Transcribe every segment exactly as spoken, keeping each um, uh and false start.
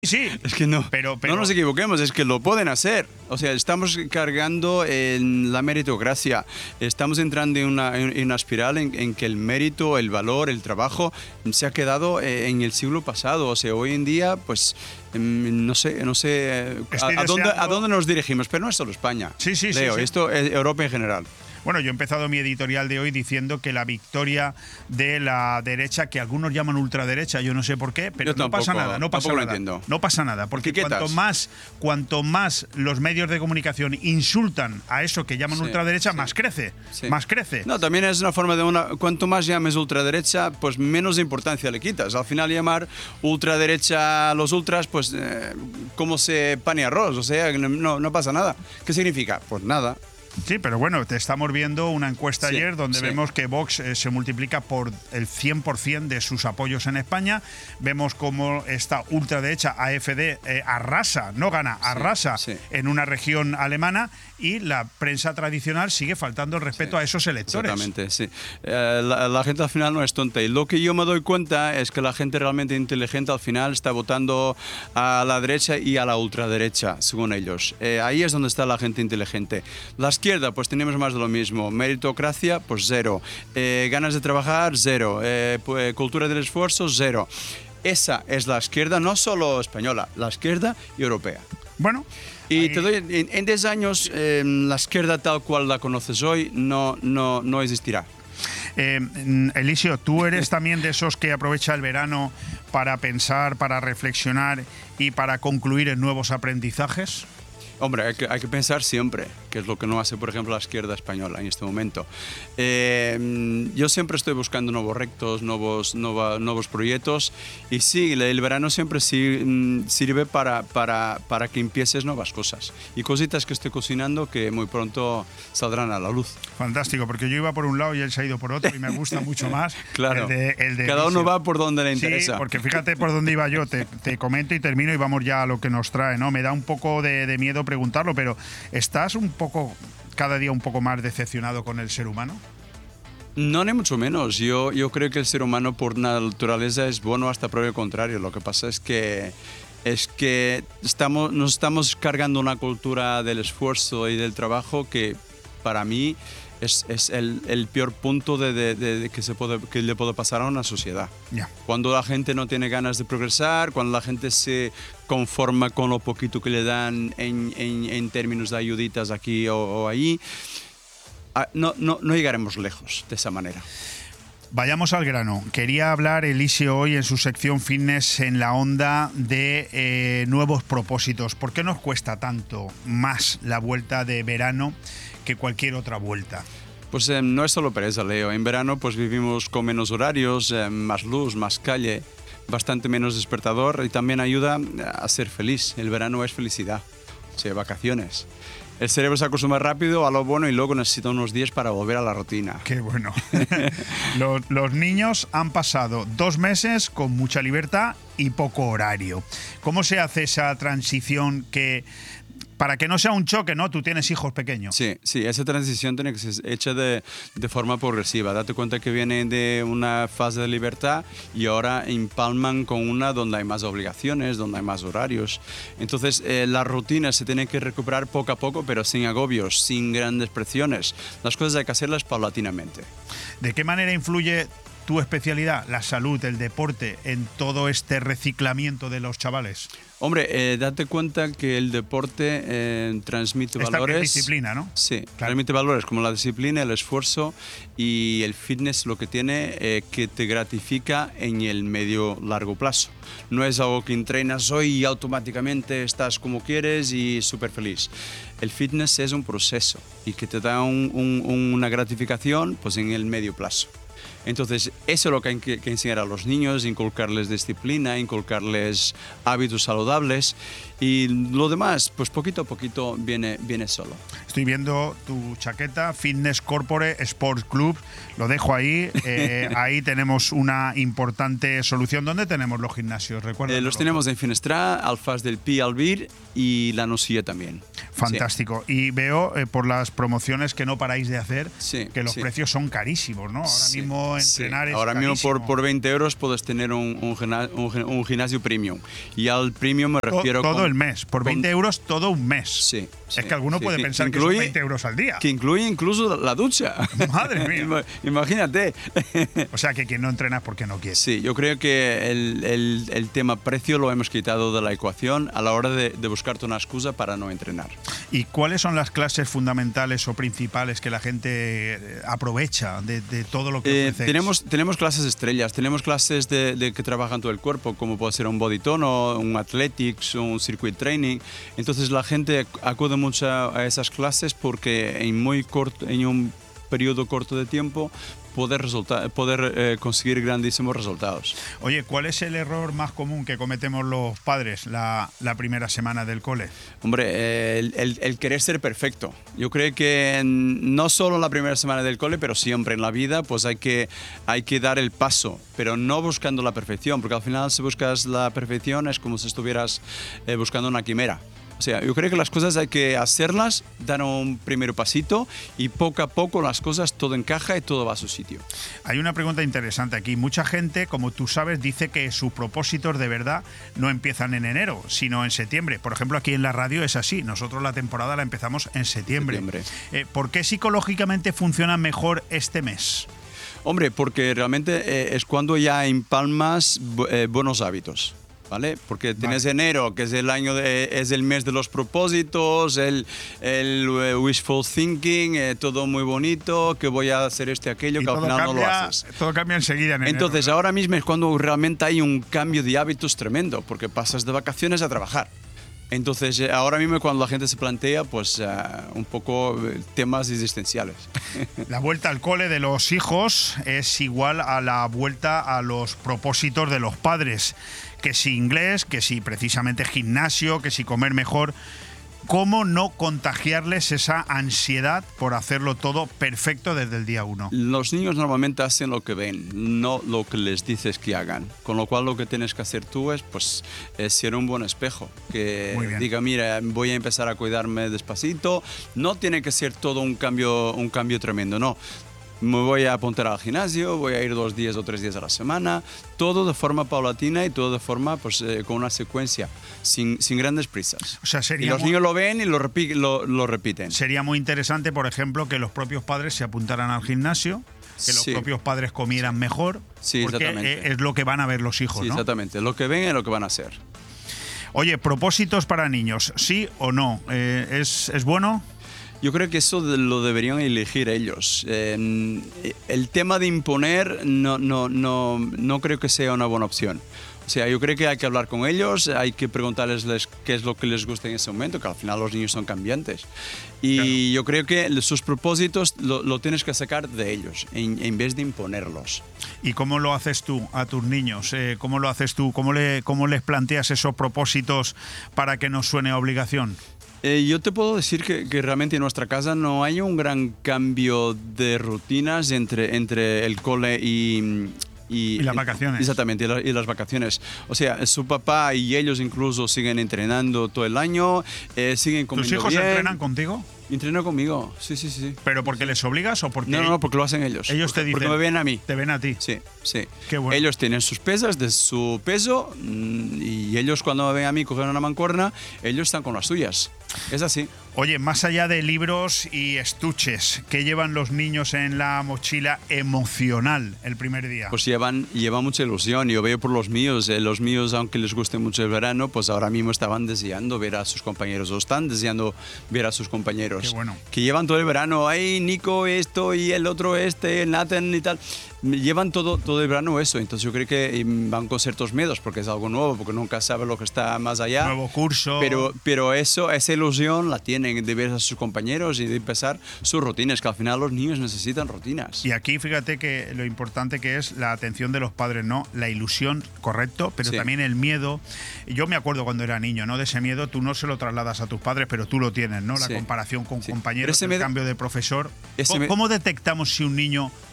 Sí, Es que no, pero, pero... no nos equivoquemos, es que lo pueden hacer. O sea, estamos cargando en la meritocracia. Estamos entrando en una, en, en una espiral en, en que el mérito, el valor, el trabajo se ha quedado en el siglo pasado. O sea, hoy en día, pues, no sé, no sé a, a, dónde, a dónde nos dirigimos, pero no es solo España. Sí, sí, Leo, sí, sí. esto es Europa en general. Bueno, yo he empezado mi editorial de hoy diciendo que la victoria de la derecha, que algunos llaman ultraderecha, yo no sé por qué, pero Yo no tampoco, pasa nada, no pasa tampoco lo nada. entiendo. No pasa nada, porque Etiquetas. cuanto más, cuanto más los medios de comunicación insultan a eso que llaman Sí, ultraderecha, sí. más crece, Sí. más crece. No, también es una forma de una. Cuanto más llames ultraderecha, pues menos importancia le quitas. Al final llamar ultraderecha a los ultras, pues eh, como se pan y arroz, o sea, no, no pasa nada. ¿Qué significa? Pues nada. Sí, pero bueno, te estamos viendo una encuesta Sí, ayer donde sí. vemos que Vox eh, se multiplica por el cien por cien de sus apoyos en España. Vemos cómo esta ultraderecha A F D eh, arrasa, no gana, arrasa sí. en una región alemana, y la prensa tradicional sigue faltando el respeto Sí, a esos electores. Exactamente, sí. Eh, la, la gente al final no es tonta. Y lo que yo me doy cuenta es que la gente realmente inteligente al final está votando a la derecha y a la ultraderecha, según ellos. Eh, ahí es donde está la gente inteligente. La izquierda, pues tenemos más de lo mismo. Meritocracia, pues cero. Eh, ganas de trabajar, cero. Eh, pues, cultura del esfuerzo, cero. Esa es la izquierda, no solo española, la izquierda y europea. Bueno, Y ahí- te doy, en, en diez años, eh, la izquierda tal cual la conoces hoy no, no, no existirá. Eh, Eliseo, ¿tú eres también de esos que aprovecha el verano para pensar, para reflexionar y para concluir en nuevos aprendizajes? Hombre, hay que, hay que pensar siempre, que es lo que no hace, por ejemplo, la izquierda española en este momento. Eh, yo siempre estoy buscando nuevos retos, nuevos, nueva, nuevos proyectos, y sí, el verano siempre sí, sirve para, para, para que empieces nuevas cosas y cositas que estoy cocinando que muy pronto saldrán a la luz. Fantástico, porque yo iba por un lado y él se ha ido por otro y me gusta mucho más Claro, el de, el de cada uno Eliseo. va por donde le interesa. Sí, porque fíjate por dónde iba yo, te, te comento y termino y vamos ya a lo que nos trae, ¿no? Me da un poco de, de miedo preguntarlo, pero ¿estás un poco, cada día un poco más decepcionado con el ser humano? No, ni mucho menos. Yo, yo creo que el ser humano por naturaleza es bueno hasta prueba el contrario. Lo que pasa es que, es que estamos, nos estamos cargando una cultura del esfuerzo y del trabajo que para mí es, es el, el peor punto de, de, de, de que, se puede, que le puede pasar a una sociedad. Ya. Cuando la gente no tiene ganas de progresar, cuando la gente se conforma con lo poquito que le dan en, en, en términos de ayuditas aquí o, o allí, no, no, no llegaremos lejos de esa manera. Vayamos al grano. Quería hablar Eliseo hoy en su sección Fitness en la Onda de eh, nuevos propósitos. ¿Por qué nos cuesta tanto más la vuelta de verano que cualquier otra vuelta? Pues eh, no es solo pereza, Leo. En verano pues vivimos con menos horarios, eh, más luz, más calle, bastante menos despertador, y también ayuda a ser feliz. El verano es felicidad, o sea, vacaciones. El cerebro se acostumbra rápido a lo bueno y luego necesita unos días para volver a la rutina. Qué bueno. los, los niños han pasado dos meses con mucha libertad y poco horario. ¿Cómo se hace esa transición que... para que no sea un choque, ¿no? Tú tienes hijos pequeños. Sí, sí, esa transición tiene que ser hecha de, de forma progresiva. Date cuenta que viene de una fase de libertad y ahora empalman con una donde hay más obligaciones, donde hay más horarios. Entonces, eh, la rutina se tiene que recuperar poco a poco, pero sin agobios, sin grandes presiones. Las cosas hay que hacerlas paulatinamente. ¿De qué manera influye tu especialidad, la salud, el deporte, en todo este reciclamiento de los chavales? Hombre, eh, date cuenta que el deporte eh, transmite Esta valores. es disciplina, ¿no? Sí, Claro. transmite valores como la disciplina, el esfuerzo, y el fitness lo que tiene eh, que te gratifica en el medio largo plazo. No es algo que entrenas hoy y automáticamente estás como quieres y súper feliz. El fitness es un proceso y que te da un, un, una gratificación pues en el medio plazo. Entonces, eso es lo que hay que, que enseñar a los niños, inculcarles disciplina, inculcarles hábitos saludables, y lo demás, pues poquito a poquito viene, viene solo. Estoy viendo tu chaqueta, Fitness Corpore Sports Club, lo dejo ahí. Eh, ahí tenemos una importante solución. ¿Dónde tenemos los gimnasios? Recuerda. Eh, los tenemos en Finestra, Alfaz del Pi, Albir y La Nucía también. Fantástico. Sí. Y veo eh, por las promociones que no paráis de hacer sí, que los sí. precios son carísimos, ¿no? Ahora Sí. mismo gimnasio, Sí, entrenar es ahora mismo por, carísimo. por veinte euros puedes tener un, un, gimna- un gi- un gimnasio premium. Y al premium me To- refiero todo con- el mes, por con- veinte euros todo un mes. Sí, Es sí, que alguno sí, puede que- pensar que que, son incluye- veinte euros al día. Que incluye incluso la ducha. Madre mía. Ima- Imagínate. O sea que quien no entrena es porque no quiere. Sí, yo creo que el, el- el tema precio lo hemos quitado de la ecuación a la hora de, de buscarte una excusa para no entrenar. ¿Y cuáles son las clases fundamentales o principales que la gente eh, aprovecha de, de todo lo que Eh, ofrecéis? tenemos, tenemos clases estrellas, tenemos clases de, de que trabajan todo el cuerpo, como puede ser un body tone, o un athletics, un circuit training. Entonces la gente acude mucho a esas clases porque en muy corto, en un periodo corto de tiempo poder, resulta- poder eh, conseguir grandísimos resultados. Oye, ¿cuál es el error más común que cometemos los padres la, la primera semana del cole? Hombre, eh, el, el- el querer ser perfecto. Yo creo que en- no solo en la primera semana del cole, pero siempre en la vida, pues hay que, hay que dar el paso, pero no buscando la perfección, porque al final si buscas la perfección es como si estuvieras eh, buscando una quimera. O sea, yo creo que las cosas hay que hacerlas, dar un primer pasito y poco a poco las cosas todo encaja y todo va a su sitio. Hay una pregunta interesante aquí. Mucha gente, como tú sabes, dice que sus propósitos de verdad no empiezan en enero, sino en septiembre. Por ejemplo, aquí en la radio es así. Nosotros la temporada la empezamos en septiembre. Septiembre. Eh, ¿Por qué psicológicamente funciona mejor este mes? Hombre, porque realmente eh, es cuando ya empalmas bu- eh, buenos hábitos. ¿Vale? Porque tienes Vale. enero, que es el año de- es el mes de los propósitos, el, el eh, wishful thinking, eh, todo muy bonito, que voy a hacer este aquello, Y que al todo final no lo cambia, haces. todo cambia enseguida en enero. Entonces ahora mismo es cuando realmente hay un cambio de hábitos tremendo, porque pasas de vacaciones a trabajar. Entonces eh, ahora mismo es cuando la gente se plantea pues eh, un poco eh, temas existenciales. La vuelta al cole de los hijos es igual a la vuelta a los propósitos de los padres. Que si inglés, que si precisamente gimnasio, que si comer mejor. ¿Cómo no contagiarles esa ansiedad por hacerlo todo perfecto desde el día uno? Los niños normalmente hacen lo que ven, no lo que les dices que hagan. Con lo cual lo que tienes que hacer tú es, pues, es ser un buen espejo. Que Muy bien. diga, mira, voy a empezar a cuidarme despacito. No tiene que ser todo un cambio, un cambio tremendo, no. Me voy a apuntar al gimnasio, voy a ir dos días o tres días a la semana, todo de forma paulatina y todo de forma pues, eh, con una secuencia, sin, sin grandes prisas. O sea, Y sería los muy, niños lo ven y lo, repi- lo, lo repiten. sería muy interesante, por ejemplo, que los propios padres se apuntaran al gimnasio, que los Sí. propios padres comieran mejor, Sí, porque exactamente. eh, es lo que van a ver los hijos, Sí, ¿no? exactamente. Lo que ven es lo que van a hacer. Oye, propósitos para niños, ¿sí o no? Eh, ¿es, ¿Es bueno? Yo creo que eso de- lo deberían elegir ellos. Eh, el tema de imponer no, no, no, no creo que sea una buena opción. O sea, yo creo que hay que hablar con ellos, hay que preguntarles les- qué es lo que les gusta en ese momento, que al final los niños son cambiantes. Y Claro. yo creo que sus propósitos lo, lo tienes que sacar de ellos, en, en vez de imponerlos. ¿Y cómo lo haces tú a tus niños? Eh, ¿Cómo lo haces tú? ¿Cómo, le, ¿Cómo les planteas esos propósitos para que no suene a obligación? Eh, yo te puedo decir que, que realmente en nuestra casa no hay un gran cambio de rutinas entre, entre el cole y... Y, Y las vacaciones. Exactamente, y, la- y las vacaciones. O sea, su papá y ellos incluso siguen entrenando todo el año, eh, siguen ¿Tus comiendo hijos bien. entrenan contigo? Entrenan conmigo, sí, sí, sí. ¿Pero porque les obligas o porque No, no, no, porque lo hacen ellos. ellos porque, te Porque dicen- me ven a mí. te ven a ti? Sí, sí. Qué bueno. Ellos tienen sus pesas de su peso mm, y ellos cuando me ven a mí coger una mancuerna, ellos están con las suyas. Es así. Oye, más allá de libros y estuches, ¿qué llevan los niños en la mochila emocional el primer día? Pues llevan, llevan mucha ilusión. Yo veo por los míos. eh, los míos, aunque les guste mucho el verano, pues ahora mismo estaban deseando ver a sus compañeros o están deseando ver a sus compañeros. Qué bueno. Que llevan todo el verano. Ay, Nico, esto y el otro este, el Nathan y tal. Llevan todo, todo el verano eso. Entonces yo creo que eh, van con ciertos miedos porque es algo nuevo, porque nunca sabe lo que está más allá. Nuevo curso. Pero, pero eso, esa ilusión la tienen de ver a sus compañeros y de empezar sus rutinas, que al final los niños necesitan rutinas. Y aquí fíjate que lo importante que es la atención de los padres, ¿no? La ilusión, correcto, pero Sí. también el miedo. Yo me acuerdo cuando era niño, ¿no? De ese miedo tú no se lo trasladas a tus padres, pero tú lo tienes, ¿no? La Sí. comparación con Sí. Pero compañeros, ese el miedo- cambio de profesor. ese ¿Cómo, me- cómo detectamos si un niño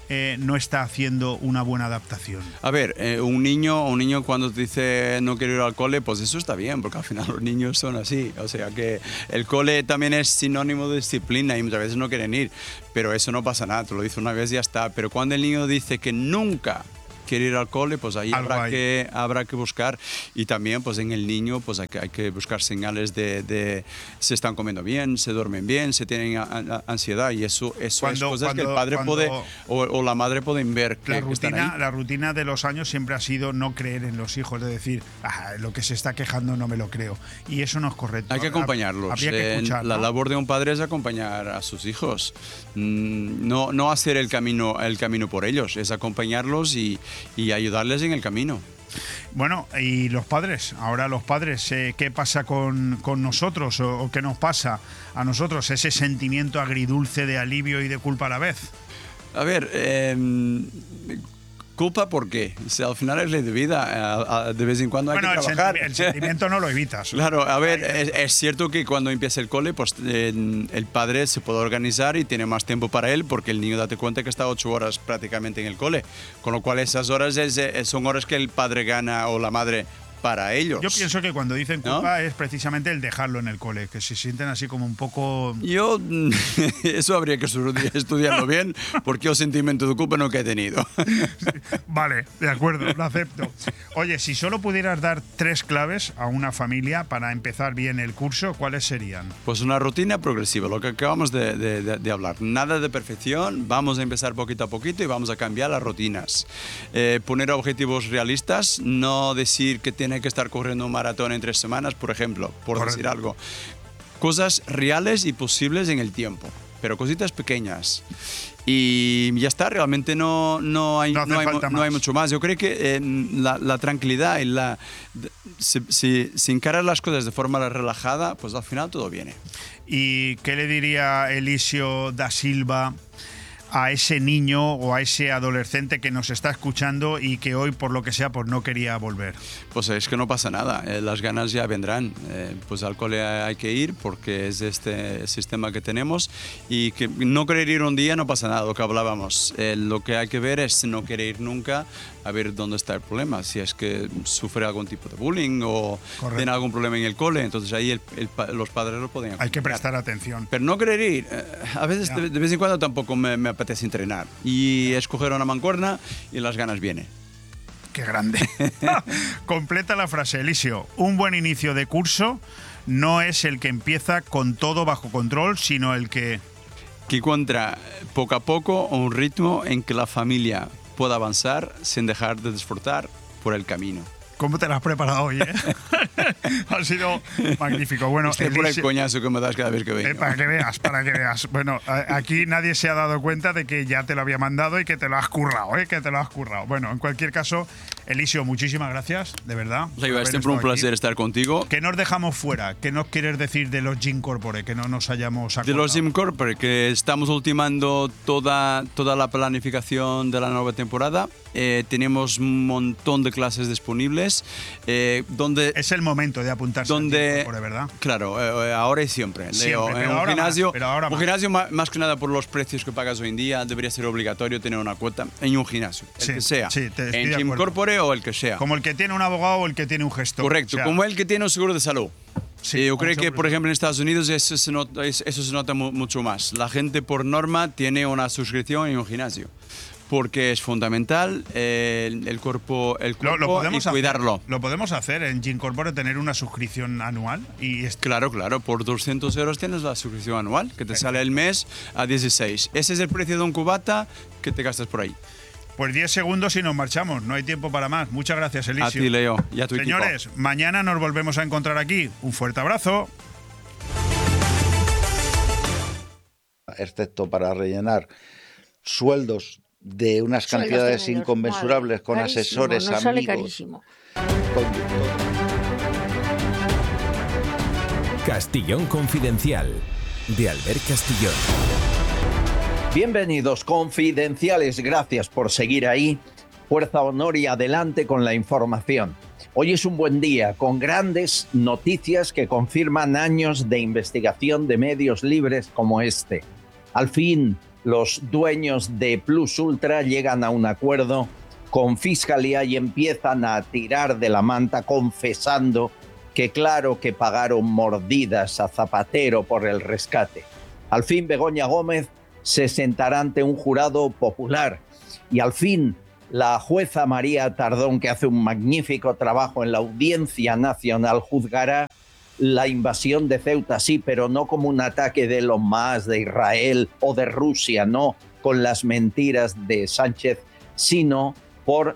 eh, no está haciendo una buena adaptación? A ver, eh, un niño un niño cuando te dice no quiero ir al cole, pues eso está bien, porque al final los niños son así. O sea que el cole también es sinónimo de disciplina y muchas veces no quieren ir, pero eso no pasa nada, te lo dice una vez y ya está. Pero cuando el niño dice que nunca quiere ir al cole, pues ahí habrá que, habrá que buscar. Y también pues en el niño pues hay que, hay que buscar señales de, de se están comiendo bien, se duermen bien, se tienen a, a, ansiedad, y eso, eso cuando, es cosas cuando, que el padre puede o, o la madre pueden ver que, la que rutina, están ahí. La rutina de los años siempre ha sido no creer en los hijos, de decir, ah, lo que se está quejando no me lo creo. Y eso no es correcto. Hay que acompañarlos. Habría que escuchar, la ¿no? labor de un padre es acompañar a sus hijos. No, no hacer el camino, el camino por ellos, es acompañarlos y, y ayudarles en el camino. Bueno, y los padres, ahora los padres, eh, ¿qué pasa con, con nosotros o, o qué nos pasa a nosotros? Ese sentimiento agridulce de alivio y de culpa a la vez. A ver, eh, ¿culpa por qué? O sea, al final es ley de vida, a, a, de vez en cuando hay bueno, que el trabajar. Senti el sentimiento no lo evitas. Claro, a ver, es, es cierto que cuando empieza el cole, pues eh, el padre se puede organizar y tiene más tiempo para él, porque el niño, date cuenta que está ocho horas prácticamente en el cole, con lo cual esas horas es, son horas que el padre gana o la madre para ellos. Yo pienso que cuando dicen culpa, ¿no?, es precisamente el dejarlo en el cole, que se sienten así como un poco... Yo, eso habría que estudiarlo bien, porque yo sentimiento de culpa no que he tenido. Vale, de acuerdo, lo acepto. Oye, si solo pudieras dar tres claves a una familia para empezar bien el curso, ¿cuáles serían? Pues una rutina progresiva, lo que acabamos de, de, de, de hablar. Nada de perfección, vamos a empezar poquito a poquito y vamos a cambiar las rutinas. Eh, poner objetivos realistas, no decir que tiene que estar corriendo un maratón en tres semanas, por ejemplo, por Correcto. decir algo. Cosas reales y posibles en el tiempo, pero cositas pequeñas. Y ya está, realmente no, no, hay, no, no, hay, no hay mucho más. Yo creo que eh, la, la tranquilidad y la... Si, si, si encaras las cosas de forma relajada, pues al final todo viene. ¿Y qué le diría Elisio da Silva a ese niño o a ese adolescente que nos está escuchando y que hoy, por lo que sea, pues no quería volver? Pues es que no pasa nada, eh, las ganas ya vendrán. Eh, pues al cole hay que ir porque es este sistema que tenemos, y que no querer ir un día no pasa nada, lo que hablábamos. Eh, lo que hay que ver es no querer ir nunca, a ver dónde está el problema, si es que sufre algún tipo de bullying o Correcto. tiene algún problema en el cole, entonces ahí el, el, los padres lo pueden acompañar. Hay que prestar atención. Pero no querer ir, eh, a veces de, de vez en cuando tampoco me, me apetece entrenar, y escoger una mancuerna y las ganas vienen. ¡Qué grande! Completa la frase, Elisio. Un buen inicio de curso no es el que empieza con todo bajo control, sino el que... que encuentra poco a poco un ritmo en que la familia pueda avanzar sin dejar de disfrutar por el camino. ¿Cómo te lo has preparado hoy, eh? Ha sido magnífico. Bueno, Estoy por el coñazo que me das cada vez que vengo. Eh, para que veas, para que veas. Bueno, aquí nadie se ha dado cuenta de que ya te lo había mandado y que te lo has currado, ¿eh? Que te lo has currado. Bueno, en cualquier caso, Elisio, muchísimas gracias, de verdad. O sea, siempre un placer aquí. estar contigo. ¿Qué nos dejamos fuera? ¿Qué nos quieres decir de los Gym Corpore? Que no nos hayamos acordado. De los Gym Corpore, que estamos ultimando toda, toda la planificación de la nueva temporada. Eh, tenemos un montón de clases disponibles. Eh, donde es el momento de apuntarse donde, al Gym, ¿verdad? Claro, eh, ahora y siempre. siempre Leo, pero en ahora un gimnasio, más, pero ahora un gimnasio más. más que nada por los precios que pagas hoy en día, debería ser obligatorio tener una cuota en un gimnasio, el sí, que sea, sí, te en Gym Corpore o el que sea. Como el que tiene un abogado o el que tiene un gestor. Correcto, o sea, como el que tiene un seguro de salud. Sí, yo creo que, por ejemplo, en Estados Unidos eso se nota, eso se nota mucho más. La gente, por norma, tiene una suscripción en un gimnasio, porque es fundamental eh, el, el cuerpo, el cuerpo lo, lo podemos y cuidarlo. Hacer, lo podemos hacer en Gym Corpore, tener una suscripción anual. Y claro, claro, por doscientos euros tienes la suscripción anual, que te sale el mes a dieciséis. Ese es el precio de un cubata que te gastas por ahí. Pues diez segundos y nos marchamos, no hay tiempo para más. Muchas gracias, Elisio. A ti, Leo, y a tu Señores, equipo. Mañana nos volvemos a encontrar aquí. Un fuerte abrazo. Excepto para rellenar sueldos de unas Sueldos cantidades de inconmensurables, con carísimo, asesores, nos amigos. Sale carísimo. Castillón Confidencial, de Albert Castillón. Bienvenidos, confidenciales, gracias por seguir ahí. Fuerza, honor y adelante con la información. Hoy es un buen día, con grandes noticias que confirman años de investigación de medios libres como este. Al fin, los dueños de Plus Ultra llegan a un acuerdo con Fiscalía y empiezan a tirar de la manta confesando que claro que pagaron mordidas a Zapatero por el rescate. Al fin Begoña Gómez se sentará ante un jurado popular y al fin la jueza María Tardón, que hace un magnífico trabajo en la Audiencia Nacional, juzgará la invasión de Ceuta, sí, pero no como un ataque de Elon Musk, de Israel o de Rusia, no con las mentiras de Sánchez, sino por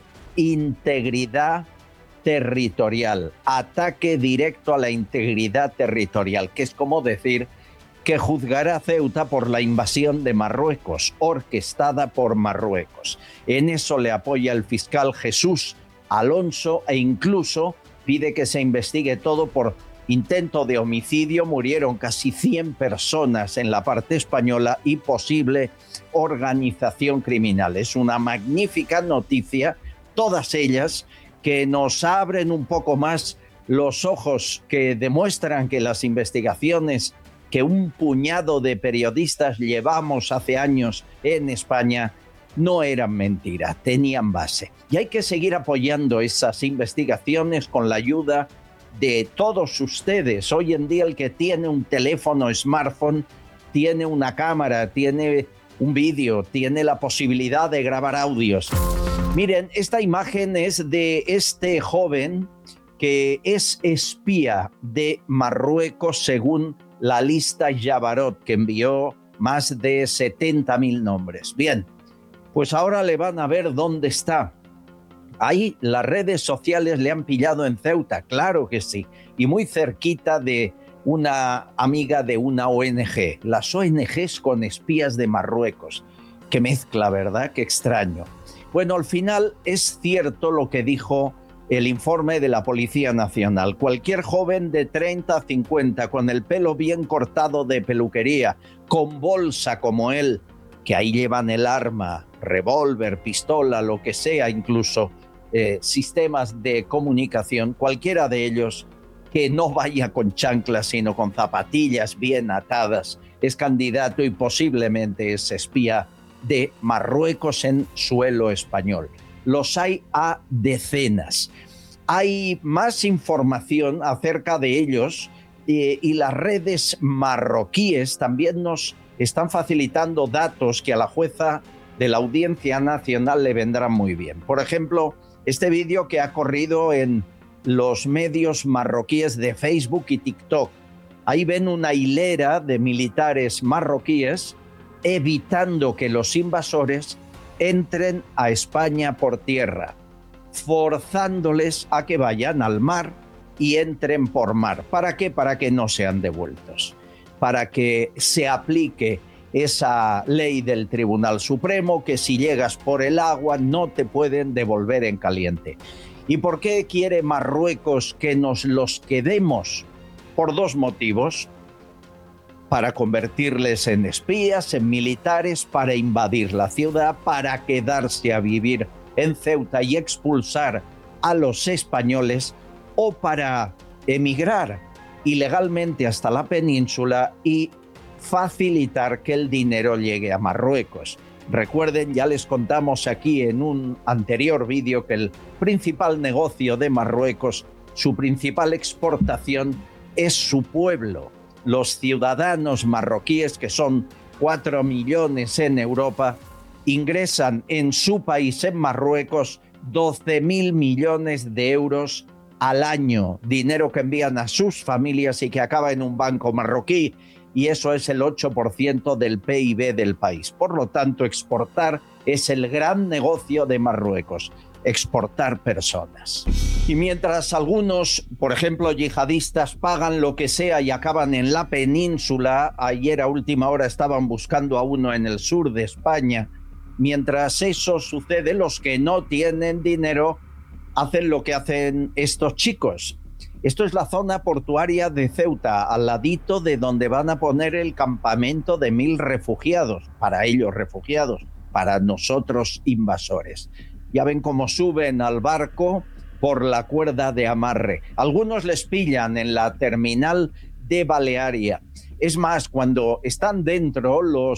integridad territorial, ataque directo a la integridad territorial, que es como decir que juzgará a Ceuta por la invasión de Marruecos, orquestada por Marruecos. En eso le apoya el fiscal Jesús Alonso e incluso pide que se investigue todo por intento de homicidio. Murieron casi cien personas en la parte española y posible organización criminal. Es una magnífica noticia, todas ellas que nos abren un poco más los ojos, que demuestran que las investigaciones que un puñado de periodistas llevamos hace años en España no eran mentira, tenían base. Y hay que seguir apoyando esas investigaciones con la ayuda de todos ustedes. Hoy en día el que tiene un teléfono smartphone, tiene una cámara, tiene un vídeo, tiene la posibilidad de grabar audios. Miren, esta imagen es de este joven que es espía de Marruecos según la lista Jabarot, que envió más de setenta mil nombres. Bien, pues ahora le van a ver dónde está. Ahí las redes sociales le han pillado en Ceuta, claro que sí, y muy cerquita de una amiga de una O N Ge, las O N Ges con espías de Marruecos. Qué mezcla, ¿verdad? Qué extraño. Bueno, al final es cierto lo que dijo el informe de la Policía Nacional. Cualquier joven de treinta a cincuenta con el pelo bien cortado de peluquería, con bolsa como él, que ahí llevan el arma, revólver, pistola, lo que sea, incluso eh, sistemas de comunicación, cualquiera de ellos que no vaya con chanclas sino con zapatillas bien atadas, es candidato y posiblemente es espía de Marruecos en suelo español. Los hay a decenas. Hay más información acerca de ellos eh, y las redes marroquíes también nos están facilitando datos que a la jueza de la Audiencia Nacional le vendrán muy bien. Por ejemplo, este vídeo que ha corrido en los medios marroquíes de Facebook y TikTok. Ahí ven una hilera de militares marroquíes evitando que los invasores entren a España por tierra, forzándoles a que vayan al mar y entren por mar. ¿Para qué? Para que no sean devueltos, para que se aplique esa ley del Tribunal Supremo, que si llegas por el agua no te pueden devolver en caliente. ¿Y por qué quiere Marruecos que nos los quedemos? Por dos motivos: para convertirles en espías, en militares, para invadir la ciudad, para quedarse a vivir en Ceuta y expulsar a los españoles, o para emigrar ilegalmente hasta la península y facilitar que el dinero llegue a Marruecos. Recuerden, ya les contamos aquí en un anterior vídeo que el principal negocio de Marruecos, su principal exportación, es su pueblo. Los ciudadanos marroquíes, que son cuatro millones en Europa, ingresan en su país, en Marruecos, doce mil millones de euros al año, dinero que envían a sus familias y que acaba en un banco marroquí, y eso es el ocho por ciento del P I B del país. Por lo tanto, exportar es el gran negocio de Marruecos, exportar personas. Y mientras algunos, por ejemplo, yihadistas, pagan lo que sea y acaban en la península, ayer a última hora estaban buscando a uno en el sur de España, mientras eso sucede, los que no tienen dinero hacen lo que hacen estos chicos. Esto es la zona portuaria de Ceuta, al ladito de donde van a poner el campamento de mil refugiados, para ellos refugiados, para nosotros invasores. Ya ven cómo suben al barco por la cuerda de amarre. Algunos les pillan en la terminal de Balearia. Es más, cuando están dentro, los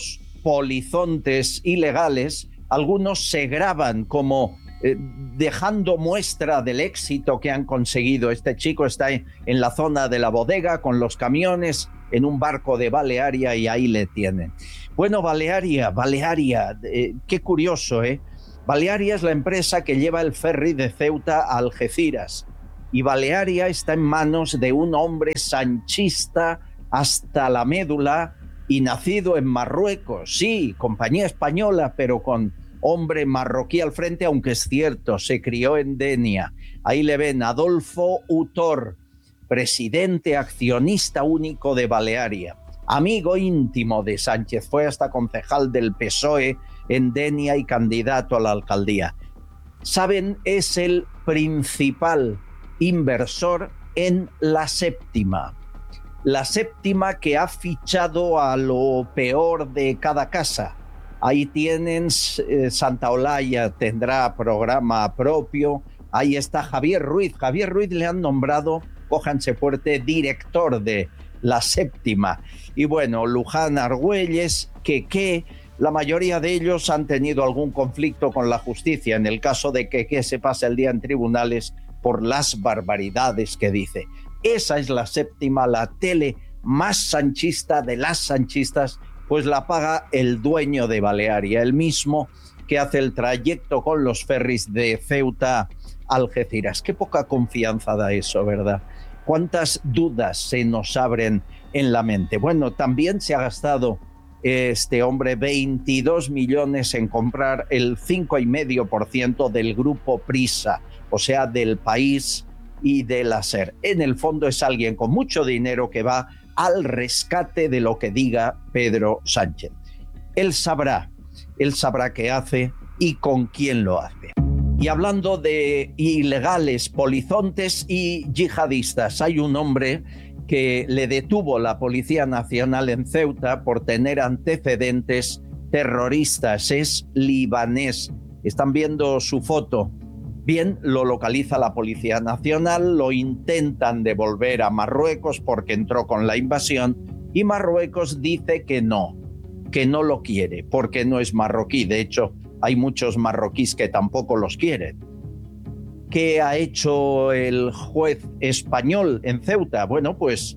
polizontes ilegales, algunos se graban como eh, dejando muestra del éxito que han conseguido. Este chico está en, en la zona de la bodega con los camiones en un barco de Balearia y ahí le tienen. Bueno, Balearia, Balearia, eh, qué curioso, ¿eh? Balearia es la empresa que lleva el ferry de Ceuta a Algeciras y Balearia está en manos de un hombre sanchista hasta la médula y nacido en Marruecos. Sí, compañía española, pero con hombre marroquí al frente, aunque es cierto, se crió en Denia. Ahí le ven, Adolfo Utor, presidente accionista único de Balearia, amigo íntimo de Sánchez, fue hasta concejal del P S O E en Denia y candidato a la alcaldía. Saben, es el principal inversor en La Séptima. La Séptima, que ha fichado a lo peor de cada casa. Ahí tienen eh, Santa Olaya, tendrá programa propio. Ahí está Javier Ruiz. Javier Ruiz le han nombrado, cójanse fuerte, director de La Séptima. Y bueno, Luján, Argüelles, Quequé, la mayoría de ellos han tenido algún conflicto con la justicia. En el caso de Quequé se pasa el día en tribunales por las barbaridades que dice. Esa es La Séptima, la tele más sanchista de las sanchistas, pues la paga el dueño de Balearia, el mismo que hace el trayecto con los ferries de Ceuta a Algeciras. Qué poca confianza da eso, ¿verdad? ¿Cuántas dudas se nos abren en la mente? Bueno, también se ha gastado este hombre veintidós millones en comprar el cinco coma cinco por ciento del grupo Prisa, o sea, del País y del SER. En el fondo es alguien con mucho dinero que va al rescate de lo que diga Pedro Sánchez. Él sabrá, él sabrá qué hace y con quién lo hace. Y hablando de ilegales, polizontes y yihadistas, hay un hombre que le detuvo la Policía Nacional en Ceuta por tener antecedentes terroristas. Es libanés. Están viendo su foto. Bien, lo localiza la Policía Nacional, lo intentan devolver a Marruecos porque entró con la invasión y Marruecos dice que no, que no lo quiere porque no es marroquí. De hecho, hay muchos marroquíes que tampoco los quieren. ¿Qué ha hecho el juez español en Ceuta? Bueno, pues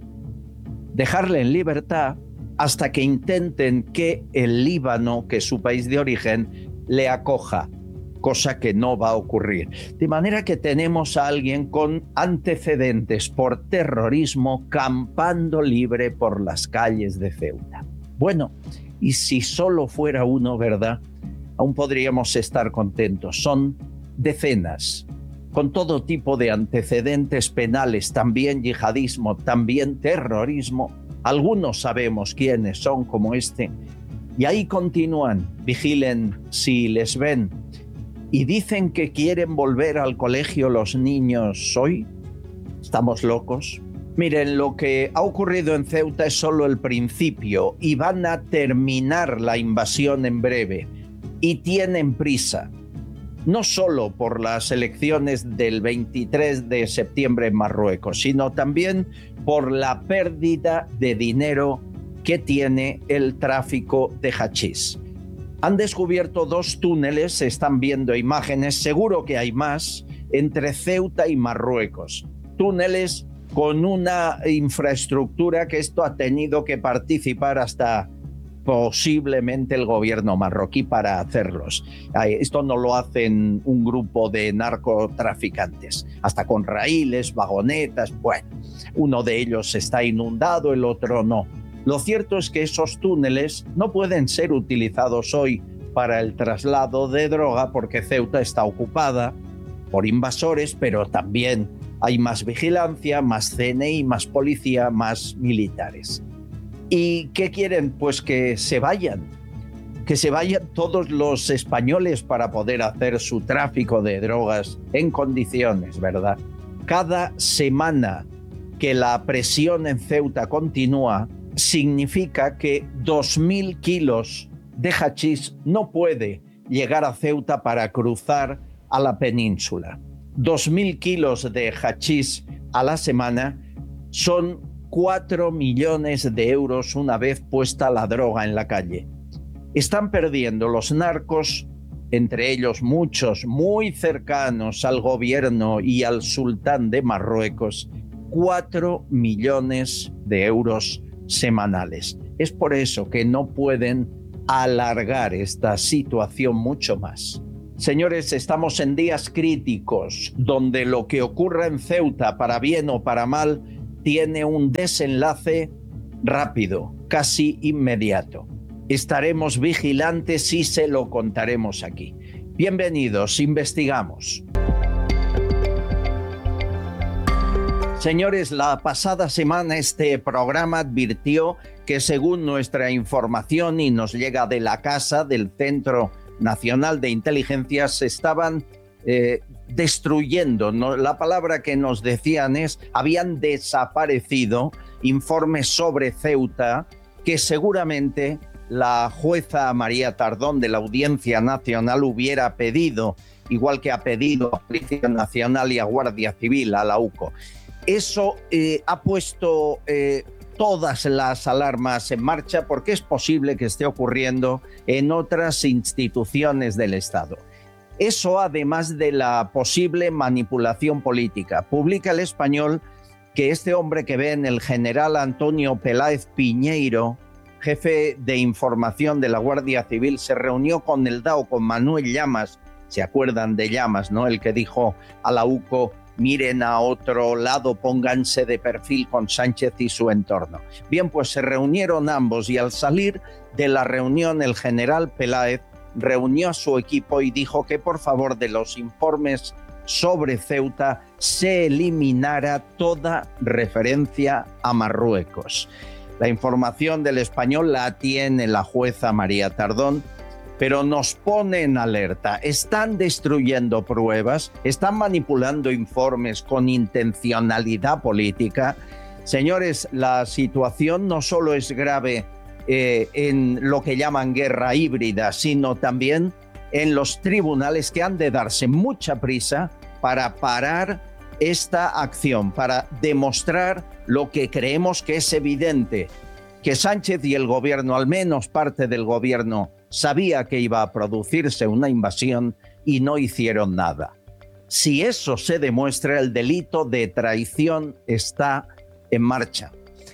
dejarle en libertad hasta que intenten que el Líbano, que es su país de origen, le acoja, cosa que no va a ocurrir. De manera que tenemos a alguien con antecedentes por terrorismo campando libre por las calles de Ceuta. Bueno, y si solo fuera uno, ¿verdad? Aún podríamos estar contentos. Son decenas, con todo tipo de antecedentes penales, también yihadismo, también terrorismo. Algunos sabemos quiénes son, como este. Y ahí continúan, vigilen si les ven. Y dicen que quieren volver al colegio los niños hoy. ¿Estamos locos? Miren, lo que ha ocurrido en Ceuta es solo el principio y van a terminar la invasión en breve. Y tienen prisa, no solo por las elecciones del veintitrés de septiembre en Marruecos, sino también por la pérdida de dinero que tiene el tráfico de hachís. Han descubierto dos túneles, se están viendo imágenes, seguro que hay más, entre Ceuta y Marruecos. Túneles con una infraestructura que esto ha tenido que participar hasta posiblemente el gobierno marroquí para hacerlos. Esto no lo hacen un grupo de narcotraficantes, hasta con raíles, vagonetas. Bueno, uno de ellos está inundado, el otro no. Lo cierto es que esos túneles no pueden ser utilizados hoy para el traslado de droga porque Ceuta está ocupada por invasores, pero también hay más vigilancia, más C N I, más policía, más militares. ¿Y qué quieren? Pues que se vayan, que se vayan todos los españoles para poder hacer su tráfico de drogas en condiciones, ¿verdad? Cada semana que la presión en Ceuta continúa, significa que dos mil kilos de hachís no puede llegar a Ceuta para cruzar a la península. dos mil kilos de hachís a la semana son cuatro millones de euros una vez puesta la droga en la calle. Están perdiendo los narcos, entre ellos muchos muy cercanos al gobierno y al sultán de Marruecos, cuatro millones de euros semanales. Es por eso que no pueden alargar esta situación mucho más. Señores, estamos en días críticos donde lo que ocurra en Ceuta, para bien o para mal, tiene un desenlace rápido, casi inmediato. Estaremos vigilantes y se lo contaremos aquí. Bienvenidos, investigamos. Señores, la pasada semana este programa advirtió que según nuestra información, y nos llega de la casa del Centro Nacional de Inteligencia, se estaban eh, destruyendo, ¿no? La palabra que nos decían es, habían desaparecido informes sobre Ceuta que seguramente la jueza María Tardón de la Audiencia Nacional hubiera pedido, igual que ha pedido a Policía Nacional y a Guardia Civil, a la U C O. Eso eh, ha puesto eh, todas las alarmas en marcha, porque es posible que esté ocurriendo en otras instituciones del Estado. Eso, además de la posible manipulación política. Publica El Español que este hombre que ven, el general Antonio Peláez Piñeiro, jefe de información de la Guardia Civil, se reunió con el D A O, con Manuel Llamas. ¿Se acuerdan de Llamas, no? El que dijo a la U C O, miren a otro lado, pónganse de perfil con Sánchez y su entorno. Bien, pues se reunieron ambos y al salir de la reunión el general Peláez reunió a su equipo y dijo que por favor de los informes sobre Ceuta se eliminara toda referencia a Marruecos. La información del Español la tiene la jueza María Tardón, pero nos pone en alerta. Están destruyendo pruebas, están manipulando informes con intencionalidad política. Señores, la situación no solo es grave eh, en lo que llaman guerra híbrida, sino también en los tribunales, que han de darse mucha prisa para parar esta acción, para demostrar lo que creemos que es evidente, que Sánchez y el gobierno, al menos parte del gobierno, sabía que iba a producirse una invasión y no hicieron nada. Si eso se demuestra, el delito de traición está en marcha.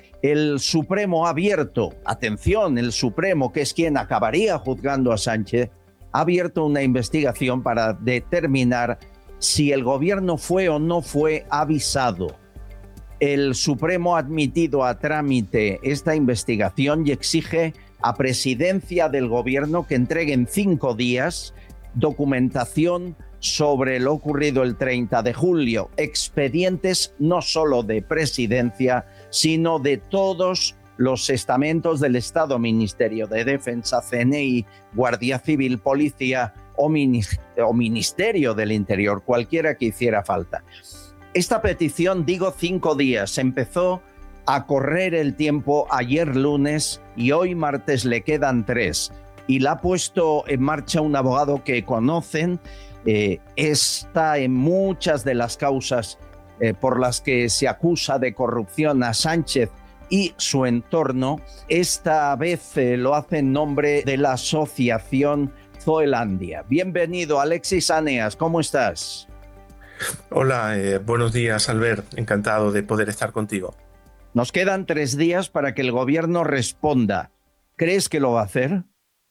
El Supremo ha abierto, atención, el Supremo, que es quien acabaría juzgando a Sánchez, ha abierto una investigación para determinar si el gobierno fue o no fue avisado. El Supremo ha admitido a trámite esta investigación y exige a Presidencia del Gobierno que entregue en cinco días documentación sobre lo ocurrido el treinta de julio, expedientes no solo de Presidencia, sino de todos los estamentos del Estado, Ministerio de Defensa, C N I, Guardia Civil, Policía o, Minis- o Ministerio del Interior, cualquiera que hiciera falta. Esta petición, digo cinco días, empezó a correr el tiempo ayer lunes y hoy martes le quedan tres. Y la ha puesto en marcha un abogado que conocen, eh, está en muchas de las causas eh, por las que se acusa de corrupción a Sánchez y su entorno. Esta vez eh, lo hace en nombre de la asociación Zoelandia. Bienvenido, Alexis Aneas, ¿cómo estás? Hola, eh, buenos días, Albert. Encantado de poder estar contigo. Nos quedan tres días para que el gobierno responda. ¿Crees que lo va a hacer?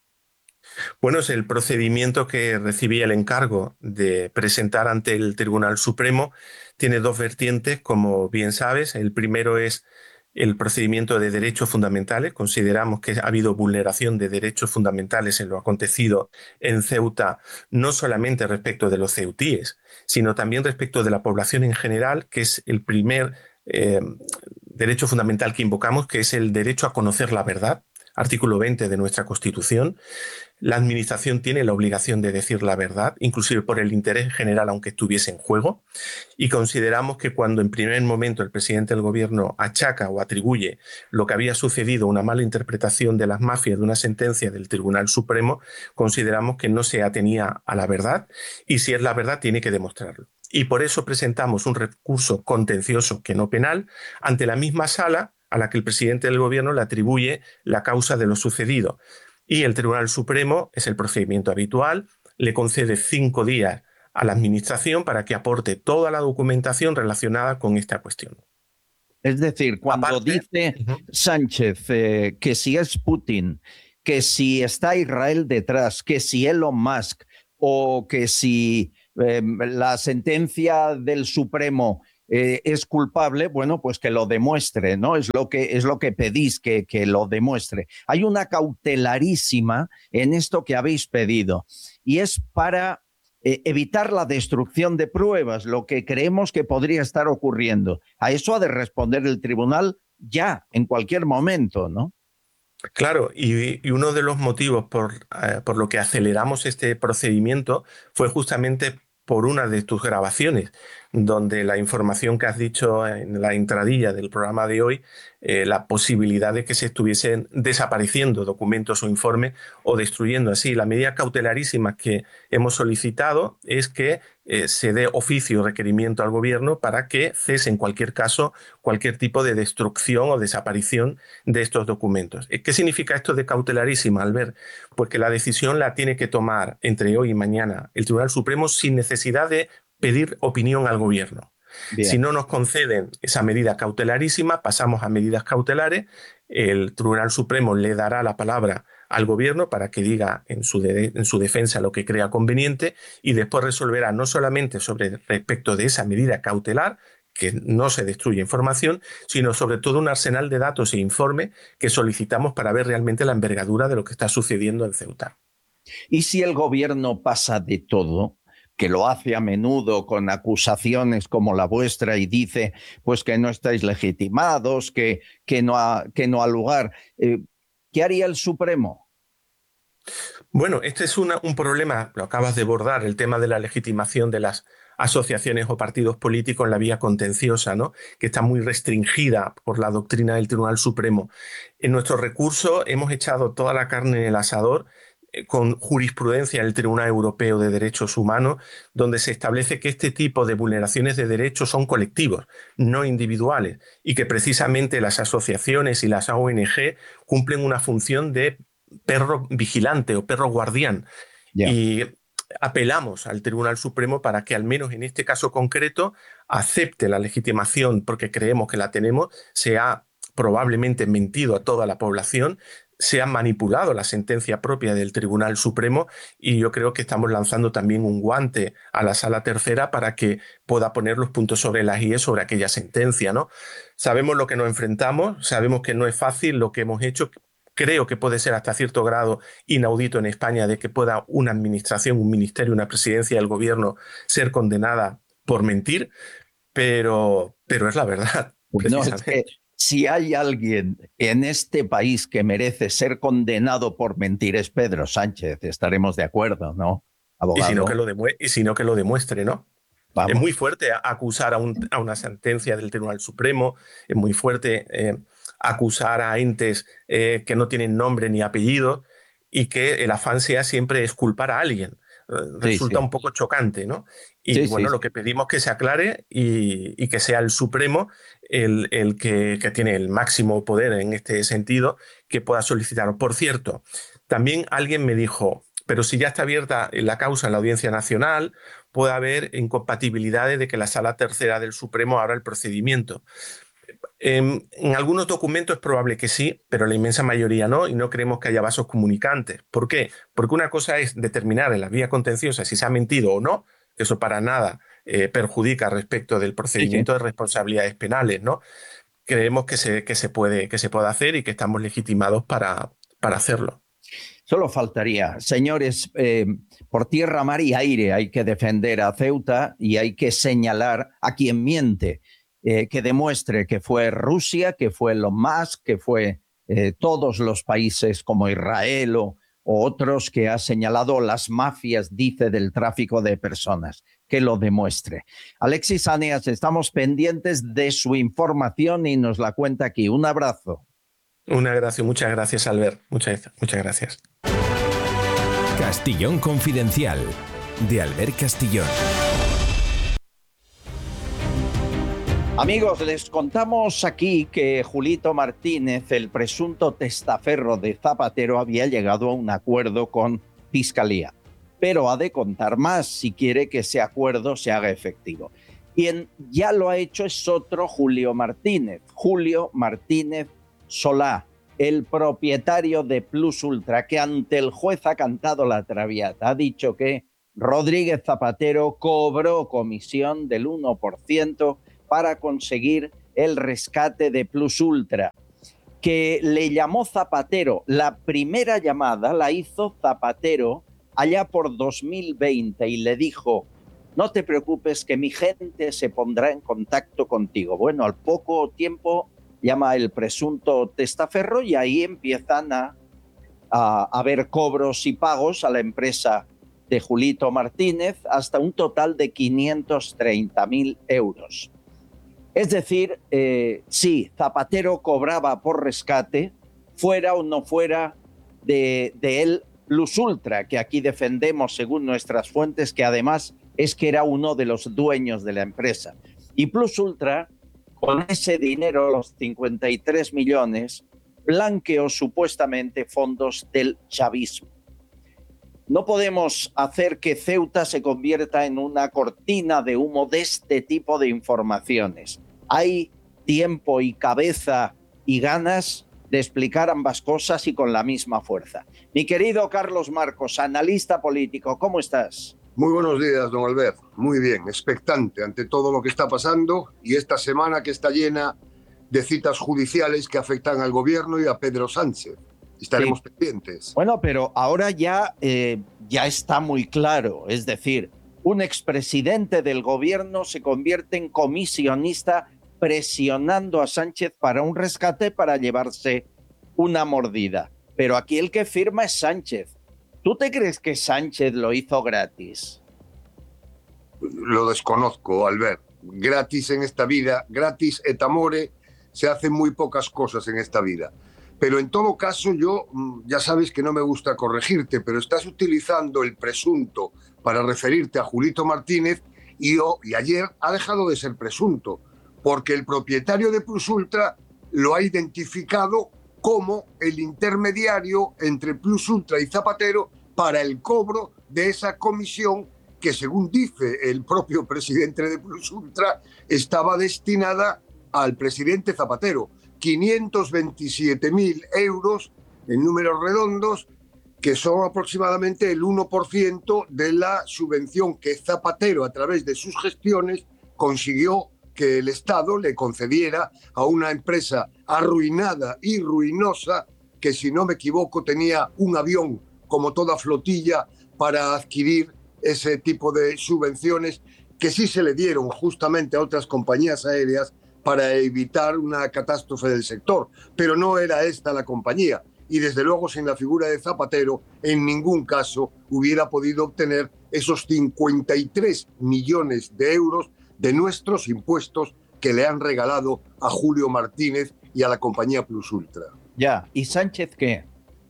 Bueno, es el procedimiento que recibí el encargo de presentar ante el Tribunal Supremo. Tiene dos vertientes, como bien sabes. El primero es el procedimiento de derechos fundamentales. Consideramos que ha habido vulneración de derechos fundamentales en lo acontecido en Ceuta, no solamente respecto de los ceutíes, sino también respecto de la población en general, que es el primer eh, derecho fundamental que invocamos, que es el derecho a conocer la verdad, artículo veinte de nuestra Constitución. La Administración tiene la obligación de decir la verdad, inclusive por el interés general, aunque estuviese en juego, y consideramos que cuando en primer momento el presidente del Gobierno achaca o atribuye lo que había sucedido, una mala interpretación de las mafias de una sentencia del Tribunal Supremo, consideramos que no se atenía a la verdad, y si es la verdad tiene que demostrarlo. Y por eso presentamos un recurso contencioso, que no penal, ante la misma sala a la que el presidente del Gobierno le atribuye la causa de lo sucedido. Y el Tribunal Supremo es el procedimiento habitual, le concede cinco días a la Administración para que aporte toda la documentación relacionada con esta cuestión. Es decir, cuando Aparte, dice uh-huh. Sánchez eh, que si es Putin, que si está Israel detrás, que si Elon Musk o que si eh, la sentencia del Supremo eh, es culpable, bueno, pues que lo demuestre, ¿no? Es lo que, es lo que pedís, que, que lo demuestre. Hay una cautelarísima en esto que habéis pedido y es para eh, evitar la destrucción de pruebas, lo que creemos que podría estar ocurriendo. A eso ha de responder el tribunal ya, en cualquier momento, ¿no? Claro, y, y uno de los motivos por, eh, por lo que aceleramos este procedimiento fue justamente por una de tus grabaciones, donde la información que has dicho en la entradilla del programa de hoy, eh, la posibilidad de que se estuviesen desapareciendo documentos o informes o destruyendo así. La medida cautelarísima que hemos solicitado es que eh, se dé oficio o requerimiento al gobierno para que cese en cualquier caso cualquier tipo de destrucción o desaparición de estos documentos. ¿Qué significa esto de cautelarísima, Albert? Pues que la decisión la tiene que tomar entre hoy y mañana el Tribunal Supremo sin necesidad de pedir opinión al gobierno. Bien. Si no nos conceden esa medida cautelarísima, pasamos a medidas cautelares. El Tribunal Supremo le dará la palabra al gobierno para que diga en su, de, en su defensa lo que crea conveniente y después resolverá no solamente sobre respecto de esa medida cautelar, que no se destruye información, sino sobre todo un arsenal de datos e informes que solicitamos para ver realmente la envergadura de lo que está sucediendo en Ceuta. ¿Y si el gobierno pasa de todo, que lo hace a menudo con acusaciones como la vuestra y dice pues que no estáis legitimados, que, que, no, ha, que no ha lugar? Eh, ¿Qué haría el Supremo? Bueno, este es una, un problema, lo acabas de abordar, el tema de la legitimación de las asociaciones o partidos políticos en la vía contenciosa, ¿no? Que está muy restringida por la doctrina del Tribunal Supremo. En nuestro recurso hemos echado toda la carne en el asador con jurisprudencia del Tribunal Europeo de Derechos Humanos, donde se establece que este tipo de vulneraciones de derechos son colectivos, no individuales, y que precisamente las asociaciones y las O N G cumplen una función de perro vigilante o perro guardián. Yeah. Y apelamos al Tribunal Supremo para que al menos en este caso concreto acepte la legitimación, porque creemos que la tenemos. Se ha probablemente mentido a toda la población, se ha manipulado la sentencia propia del Tribunal Supremo y yo creo que estamos lanzando también un guante a la Sala Tercera para que pueda poner los puntos sobre las íes sobre aquella sentencia, ¿no? Sabemos lo que nos enfrentamos, sabemos que no es fácil lo que hemos hecho. Creo que puede ser hasta cierto grado inaudito en España de que pueda una administración, un ministerio, una presidencia del gobierno ser condenada por mentir, pero, pero es la verdad. No, es que si hay alguien en este país que merece ser condenado por mentir es Pedro Sánchez, estaremos de acuerdo, ¿no, abogado? Y si no que lo, demue- y si no que lo demuestre, ¿no? Vamos. Es muy fuerte acusar a, un, a una sentencia del Tribunal Supremo, es muy fuerte eh, acusar a entes eh, que no tienen nombre ni apellido y que el afán sea siempre exculpar a alguien. Resulta sí, sí. un poco chocante, ¿no? Y sí, bueno, sí, lo que pedimos es que se aclare y, y que sea el Supremo el, el que, que tiene el máximo poder en este sentido que pueda solicitar. Por cierto, también alguien me dijo, pero si ya está abierta la causa en la Audiencia Nacional, puede haber incompatibilidades de que la Sala Tercera del Supremo abra el procedimiento. En, en algunos documentos es probable que sí, pero la inmensa mayoría no, y no creemos que haya vasos comunicantes. ¿Por qué? Porque una cosa es determinar en la vía contenciosa si se ha mentido o no, que eso para nada eh, perjudica respecto del procedimiento sí, sí. de responsabilidades penales, ¿no? Creemos que se, que se, puede, que se puede hacer y que estamos legitimados para, para hacerlo. Solo faltaría. Señores, eh, por tierra, mar y aire hay que defender a Ceuta y hay que señalar a quien miente. Eh, que demuestre que fue Rusia, que fue Elon Musk, que fue eh, todos los países como Israel o, o otros que ha señalado las mafias, dice, del tráfico de personas, que lo demuestre. Alexis Aneas, estamos pendientes de su información y nos la cuenta aquí. Un abrazo. Un abrazo, muchas gracias, Albert. Muchas, muchas gracias. Castillón Confidencial, de Albert Castillón. Amigos, les contamos aquí que Julito Martínez, el presunto testaferro de Zapatero, había llegado a un acuerdo con Fiscalía, pero ha de contar más si quiere que ese acuerdo se haga efectivo. Quien ya lo ha hecho es otro Julio Martínez, Julio Martínez Solá, el propietario de Plus Ultra, que ante el juez ha cantado la traviata. Ha dicho que Rodríguez Zapatero cobró comisión del uno por ciento para conseguir el rescate de Plus Ultra, que le llamó Zapatero. La primera llamada la hizo Zapatero allá por dos mil veinte y le dijo: no te preocupes que mi gente se pondrá en contacto contigo. Bueno, al poco tiempo llama el presunto testaferro y ahí empiezan a, a, a haber cobros y pagos a la empresa de Julito Martínez hasta un total de quinientos treinta mil euros. Es decir, eh, sí, Zapatero cobraba por rescate, fuera o no fuera de, de él Plus Ultra, que aquí defendemos según nuestras fuentes, que además es que era uno de los dueños de la empresa. Y Plus Ultra, con ese dinero, los cincuenta y tres millones, blanqueó supuestamente fondos del chavismo. No podemos hacer que Ceuta se convierta en una cortina de humo de este tipo de informaciones. Hay tiempo y cabeza y ganas de explicar ambas cosas y con la misma fuerza. Mi querido Carlos Marcos, analista político, ¿cómo estás? Muy buenos días, don Albert. Muy bien, expectante ante todo lo que está pasando y esta semana que está llena de citas judiciales que afectan al gobierno y a Pedro Sánchez. Estaremos sí. pendientes. Bueno, pero ahora ya, eh, ya está muy claro. Es decir, un expresidente del gobierno se convierte en comisionista presionando a Sánchez para un rescate para llevarse una mordida. Pero aquí el que firma es Sánchez. ¿Tú te crees que Sánchez lo hizo gratis? Lo desconozco, Albert. Gratis en esta vida, gratis et amore, se hacen muy pocas cosas en esta vida. Pero en todo caso, yo, ya sabes que no me gusta corregirte, pero estás utilizando el presunto para referirte a Julito Martínez y, oh, y ayer ha dejado de ser presunto, porque el propietario de Plus Ultra lo ha identificado como el intermediario entre Plus Ultra y Zapatero para el cobro de esa comisión que, según dice el propio presidente de Plus Ultra, estaba destinada al presidente Zapatero. quinientos veintisiete mil euros en números redondos, que son aproximadamente el uno por ciento de la subvención que Zapatero, a través de sus gestiones, consiguió que el Estado le concediera a una empresa arruinada y ruinosa que, si no me equivoco, tenía un avión como toda flotilla para adquirir ese tipo de subvenciones que sí se le dieron justamente a otras compañías aéreas para evitar una catástrofe del sector. Pero no era esta la compañía y, desde luego, sin la figura de Zapatero, en ningún caso hubiera podido obtener esos cincuenta y tres millones de euros de nuestros impuestos que le han regalado a Julio Martínez y a la compañía Plus Ultra. Ya, ¿y Sánchez qué?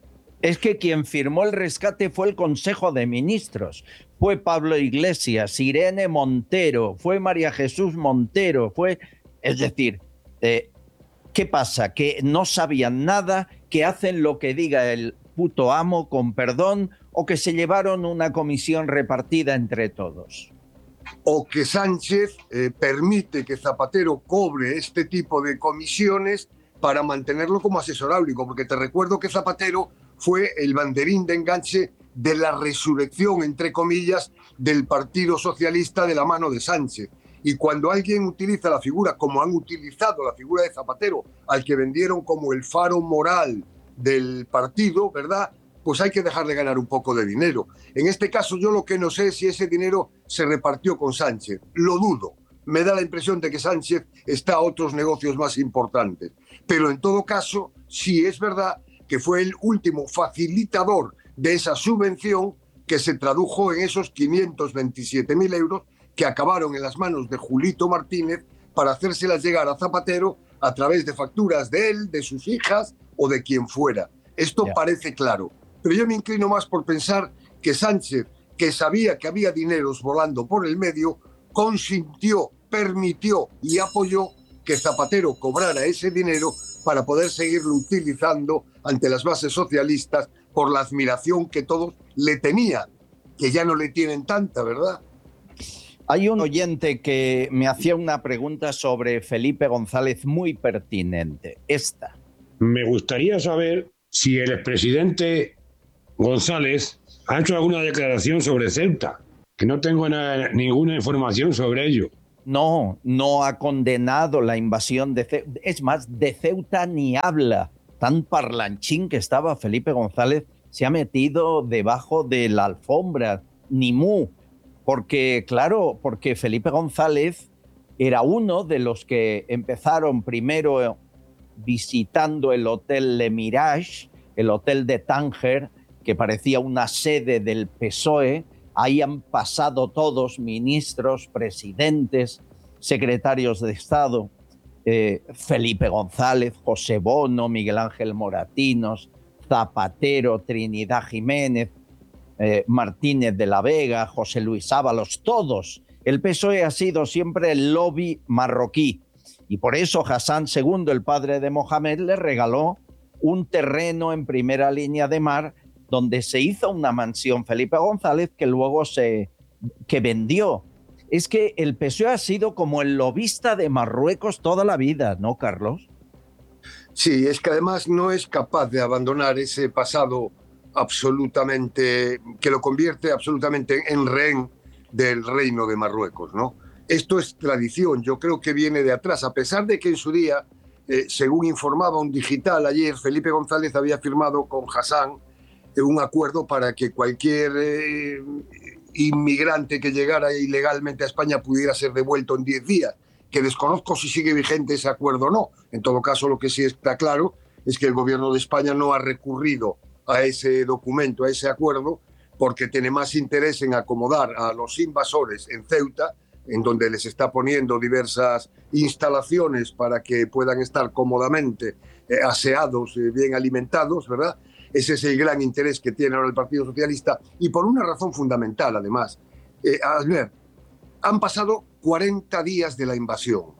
Es que quien firmó el rescate fue el Consejo de Ministros, fue Pablo Iglesias, Irene Montero, fue María Jesús Montero, fue... Es decir, eh, ¿qué pasa? ¿Que no sabían nada? ¿Que hacen lo que diga el puto amo, con perdón? ¿O que se llevaron una comisión repartida entre todos? O que Sánchez eh, permite que Zapatero cobre este tipo de comisiones para mantenerlo como asesor áulico, porque te recuerdo que Zapatero fue el banderín de enganche de la resurrección, entre comillas, del Partido Socialista de la mano de Sánchez. Y cuando alguien utiliza la figura, como han utilizado la figura de Zapatero, al que vendieron como el faro moral del partido, ¿verdad?, pues hay que dejar de ganar un poco de dinero. En este caso, yo lo que no sé es si ese dinero se repartió con Sánchez. Lo dudo. Me da la impresión de que Sánchez está a otros negocios más importantes. Pero en todo caso, sí es verdad que fue el último facilitador de esa subvención que se tradujo en esos quinientos veintisiete mil euros que acabaron en las manos de Julito Martínez para hacérselas llegar a Zapatero a través de facturas de él, de sus hijas o de quien fuera. Esto yeah. parece claro. Pero yo me inclino más por pensar que Sánchez, que sabía que había dineros volando por el medio, consintió permitió y apoyó que Zapatero cobrara ese dinero para poder seguirlo utilizando ante las bases socialistas por la admiración que todos le tenían, que ya no le tienen tanta, ¿verdad? Hay un oyente que me hacía una pregunta sobre Felipe González muy pertinente. Esta. Me gustaría saber si el expresidente González ha hecho alguna declaración sobre Ceuta, que no tengo nada, ninguna información sobre ello. No, no ha condenado la invasión de Ceuta. Es más, de Ceuta ni habla. Tan parlanchín que estaba Felipe González, se ha metido debajo de la alfombra, ni mu. Porque, claro, porque Felipe González era uno de los que empezaron primero visitando el hotel Le Mirage, el hotel de Tánger, que parecía una sede del P S O E. Ahí han pasado todos, ministros, presidentes, secretarios de Estado, eh, Felipe González, José Bono, Miguel Ángel Moratinos, Zapatero, Trinidad Jiménez, eh, Martínez de la Vega, José Luis Ábalos, todos. El P S O E ha sido siempre el lobby marroquí y por eso Hassan segundo, el padre de Mohamed, le regaló un terreno en primera línea de mar donde se hizo una mansión Felipe González que luego se que vendió. Es que el P S O E ha sido como el lobista de Marruecos toda la vida, ¿no, Carlos? Sí, es que además no es capaz de abandonar ese pasado absolutamente, que lo convierte absolutamente en rehén del reino de Marruecos, ¿no? Esto es tradición, yo creo que viene de atrás, a pesar de que en su día, eh, según informaba un digital ayer, Felipe González había firmado con Hassan un acuerdo para que cualquier eh, inmigrante que llegara ilegalmente a España pudiera ser devuelto en diez días, que desconozco si sigue vigente ese acuerdo o no. En todo caso, lo que sí está claro es que el gobierno de España no ha recurrido a ese documento, a ese acuerdo, porque tiene más interés en acomodar a los invasores en Ceuta, en donde les está poniendo diversas instalaciones para que puedan estar cómodamente eh, aseados, eh, bien alimentados, ¿verdad? Ese es el gran interés que tiene ahora el Partido Socialista y por una razón fundamental, además. Eh, Albert, han pasado cuarenta días de la invasión.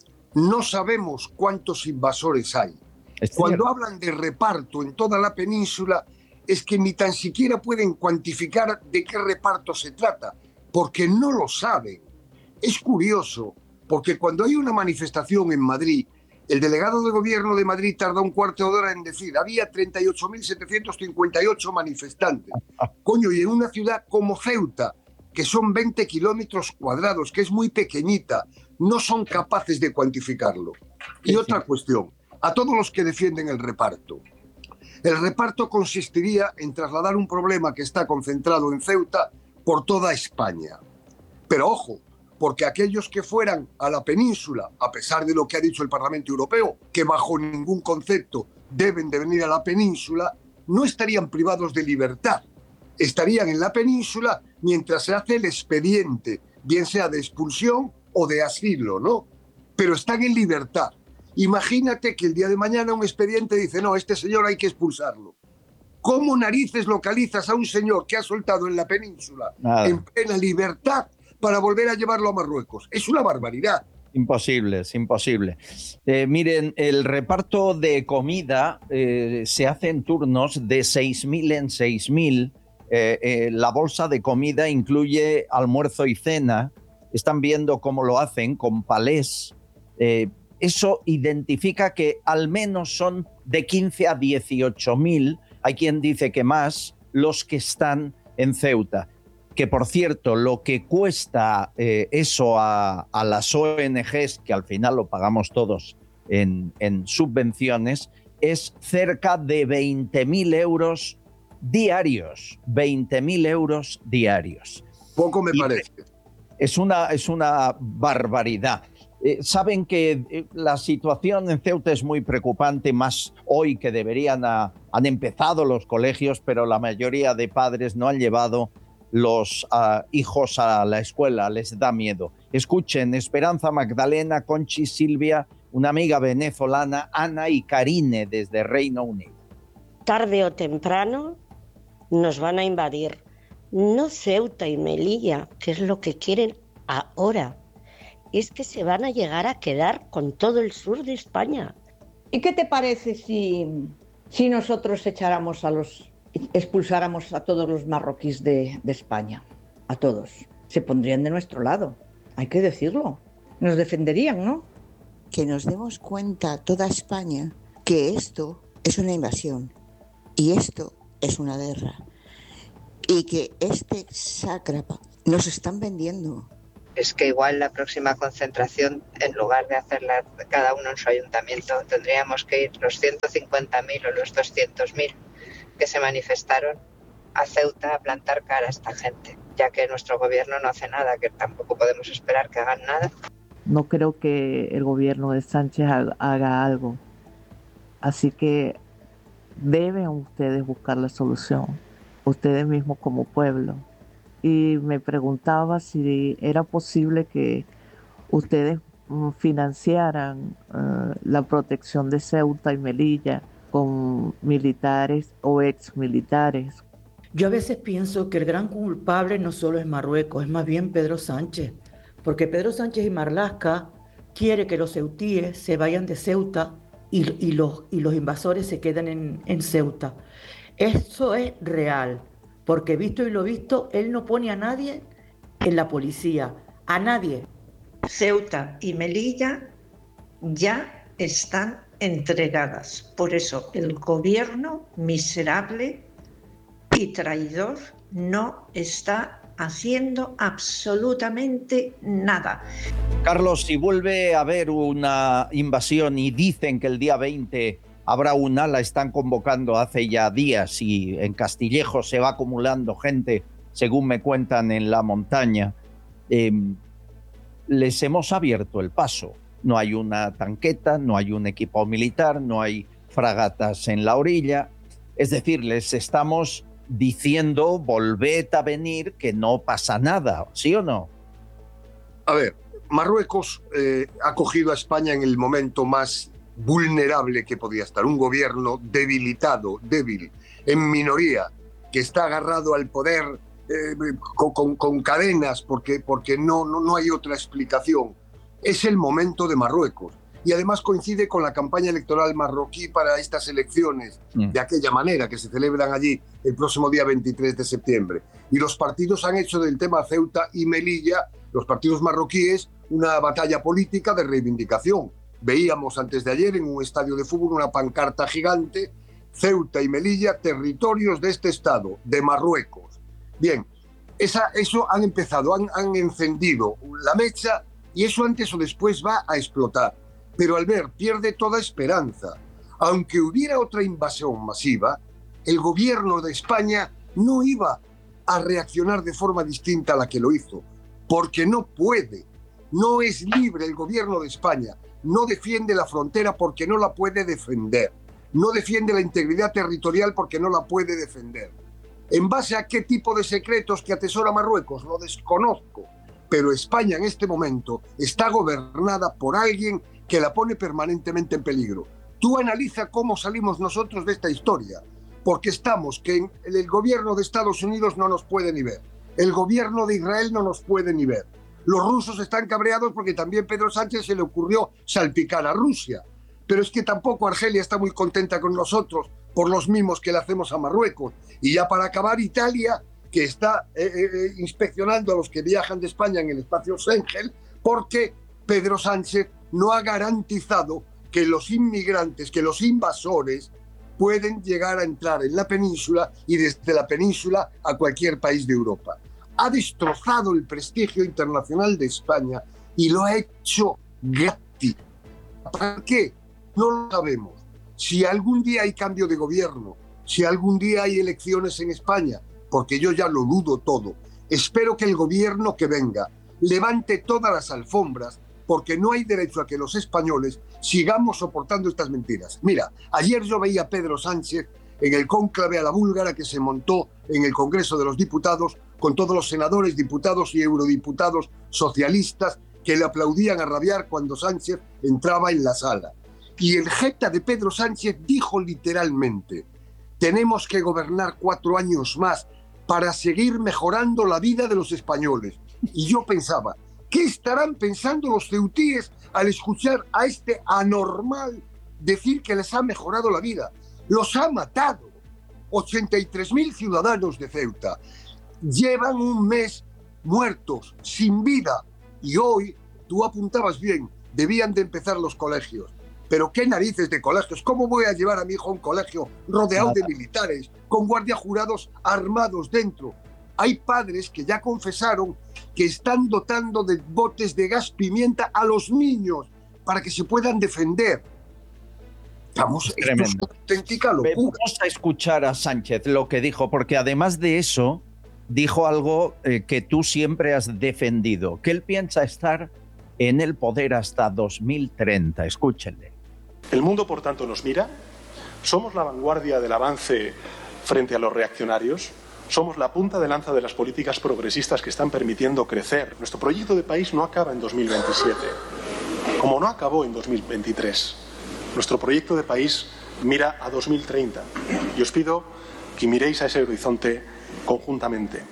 No sabemos cuántos invasores hay. Cuando hablan de reparto en toda la península, es que ni tan siquiera pueden cuantificar de qué reparto se trata, porque no lo saben. Es curioso, porque cuando hay una manifestación en Madrid, el delegado de gobierno de Madrid tarda un cuarto de hora en decir, había treinta y ocho mil setecientos cincuenta y ocho manifestantes. Coño, y en una ciudad como Ceuta, que son veinte kilómetros cuadrados, que es muy pequeñita, no son capaces de cuantificarlo. Y otra cuestión, a todos los que defienden el reparto. El reparto consistiría en trasladar un problema que está concentrado en Ceuta por toda España. Pero ojo, porque aquellos que fueran a la península, a pesar de lo que ha dicho el Parlamento Europeo, que bajo ningún concepto deben de venir a la península, no estarían privados de libertad. Estarían en la península mientras se hace el expediente, bien sea de expulsión o de asilo, ¿no? Pero están en libertad. Imagínate que el día de mañana un expediente dice, no, este señor hay que expulsarlo. ¿Cómo narices localizas a un señor que ha soltado en la península Nada. en plena libertad para volver a llevarlo a Marruecos? Es una barbaridad. Imposible, es imposible. Eh, miren, el reparto de comida eh, se hace en turnos de seis mil en seis mil. Eh, eh, la bolsa de comida incluye almuerzo y cena. Están viendo cómo lo hacen con palés. Eh, eso identifica que al menos son de quince a dieciocho mil, hay quien dice que más, los que están en Ceuta. Que por cierto, lo que cuesta eh, eso a, a las O N Ges, que al final lo pagamos todos en, en subvenciones, es cerca de veinte mil euros diarios. veinte mil euros diarios. Poco me y parece. Es una, es una barbaridad. Eh, saben que eh, la situación en Ceuta es muy preocupante, más hoy que deberían a, han empezado los colegios, pero la mayoría de padres no han llevado los uh, hijos a la escuela, les da miedo. Escuchen, Esperanza, Magdalena, Conchi, Silvia, una amiga venezolana, Ana y Karine desde Reino Unido. Tarde o temprano nos van a invadir, no Ceuta y Melilla, que es lo que quieren ahora, es que se van a llegar a quedar con todo el sur de España. ¿Y qué te parece si, si nosotros echáramos a los, expulsáramos a todos los marroquíes de, de España? A todos. Se pondrían de nuestro lado, hay que decirlo. Nos defenderían, ¿no? Que nos demos cuenta toda España que esto es una invasión y esto es una guerra y que este sátrapa nos están vendiendo. Es que igual la próxima concentración, en lugar de hacerla cada uno en su ayuntamiento, tendríamos que ir los ciento cincuenta mil o los doscientos mil que se manifestaron a Ceuta a plantar cara a esta gente, ya que nuestro gobierno no hace nada, que tampoco podemos esperar que hagan nada. No creo que el gobierno de Sánchez haga algo, así que deben ustedes buscar la solución, ustedes mismos como pueblo. Y me preguntaba si era posible que ustedes financiaran uh, la protección de Ceuta y Melilla con militares o exmilitares. Yo a veces pienso que el gran culpable no solo es Marruecos, es más bien Pedro Sánchez, porque Pedro Sánchez y Marlaska quiere que los ceutíes se vayan de Ceuta y, y, los, y los invasores se queden en, en Ceuta. Eso es real. Porque visto y lo visto, él no pone a nadie en la policía, a nadie. Ceuta y Melilla ya están entregadas. Por eso el gobierno miserable y traidor no está haciendo absolutamente nada. Carlos, si vuelve a haber una invasión y dicen que el día veinte... habrá una, la están convocando hace ya días y en Castillejo se va acumulando gente, según me cuentan, en la montaña. Eh, les hemos abierto el paso. No hay una tanqueta, no hay un equipo militar, no hay fragatas en la orilla. Es decir, les estamos diciendo, volved a venir, que no pasa nada, ¿sí o no? A ver, Marruecos eh, ha cogido a España en el momento más vulnerable que podía estar, un gobierno debilitado, débil, en minoría, que está agarrado al poder eh, con, con, con cadenas porque, porque no, no, no hay otra explicación. Es el momento de Marruecos y además coincide con la campaña electoral marroquí para estas elecciones mm. de aquella manera que se celebran allí el próximo día veintitrés de septiembre. Y los partidos han hecho del tema Ceuta y Melilla, los partidos marroquíes, una batalla política de reivindicación. Veíamos antes de ayer en un estadio de fútbol una pancarta gigante, Ceuta y Melilla, territorios de este estado, de Marruecos. Bien, esa, eso han empezado, han, han encendido la mecha y eso antes o después va a explotar. Pero Albert pierde toda esperanza. Aunque hubiera otra invasión masiva, el gobierno de España no iba a reaccionar de forma distinta a la que lo hizo, porque no puede. No es libre el gobierno de España. No defiende la frontera porque no la puede defender. No defiende la integridad territorial porque no la puede defender. ¿En base a qué tipo de secretos que atesora Marruecos? Lo desconozco. Pero España en este momento está gobernada por alguien que la pone permanentemente en peligro. Tú analiza cómo salimos nosotros de esta historia. Porque estamos que el gobierno de Estados Unidos no nos puede ni ver. El gobierno de Israel no nos puede ni ver. Los rusos están cabreados porque también Pedro Sánchez se le ocurrió salpicar a Rusia. Pero es que tampoco Argelia está muy contenta con nosotros por los mimos que le hacemos a Marruecos. Y ya para acabar, Italia, que está eh, eh, inspeccionando a los que viajan de España en el espacio Schengen, porque Pedro Sánchez no ha garantizado que los inmigrantes, que los invasores pueden llegar a entrar en la península y desde la península a cualquier país de Europa. Ha destrozado el prestigio internacional de España y lo ha hecho gratis. ¿Para qué? No lo sabemos. Si algún día hay cambio de gobierno, si algún día hay elecciones en España, porque yo ya lo dudo todo, espero que el gobierno que venga levante todas las alfombras, porque no hay derecho a que los españoles sigamos soportando estas mentiras. Mira, ayer yo veía a Pedro Sánchez en el cónclave a la búlgara que se montó en el Congreso de los Diputados con todos los senadores, diputados y eurodiputados socialistas que le aplaudían a rabiar cuando Sánchez entraba en la sala. Y el jeta de Pedro Sánchez dijo literalmente: tenemos que gobernar cuatro años más para seguir mejorando la vida de los españoles. Y yo pensaba, ¿Qué estarán pensando los ceutíes al escuchar a este anormal decir que les ha mejorado la vida? Los ha matado. ochenta y tres mil ciudadanos de Ceuta llevan un mes muertos, sin vida. Y hoy, tú apuntabas bien, debían de empezar los colegios. Pero qué narices de colegios. ¿Cómo voy a llevar a mi hijo a un colegio rodeado de militares, con guardias jurados armados dentro? Hay padres que ya confesaron que están dotando de botes de gas pimienta a los niños para que se puedan defender. Vamos, esto es una auténtica locura. Vamos a escuchar a Sánchez lo que dijo, porque además de eso, dijo algo eh, que tú siempre has defendido, que él piensa estar en el poder hasta dos mil treinta. Escúchenle. El mundo, por tanto, nos mira. Somos la vanguardia del avance frente a los reaccionarios. Somos la punta de lanza de las políticas progresistas que están permitiendo crecer. Nuestro proyecto de país no acaba en dos mil veintisiete, como no acabó en dos mil veintitrés. Nuestro proyecto de país mira a dos mil treinta y os pido que miréis a ese horizonte conjuntamente.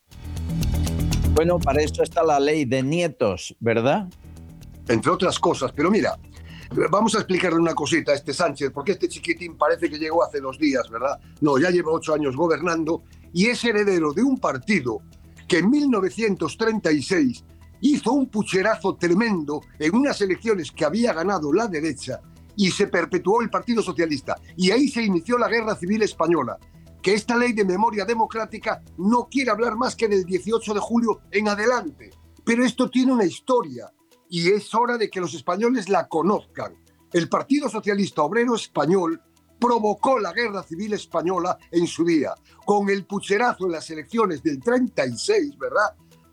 Bueno, para esto está la ley de nietos, ¿verdad? Entre otras cosas, pero mira, vamos a explicarle una cosita a este Sánchez, porque este chiquitín parece que llegó hace dos días, ¿verdad? No, ya lleva ocho años gobernando y es heredero de un partido que en mil novecientos treinta y seis hizo un pucherazo tremendo en unas elecciones que había ganado la derecha y se perpetuó el Partido Socialista. Y ahí se inició la Guerra Civil Española, que esta ley de memoria democrática no quiere hablar más que del dieciocho de julio en adelante. Pero esto tiene una historia y es hora de que los españoles la conozcan. El Partido Socialista Obrero Español provocó la Guerra Civil Española en su día, con el pucherazo en las elecciones del treinta y seis, ¿verdad?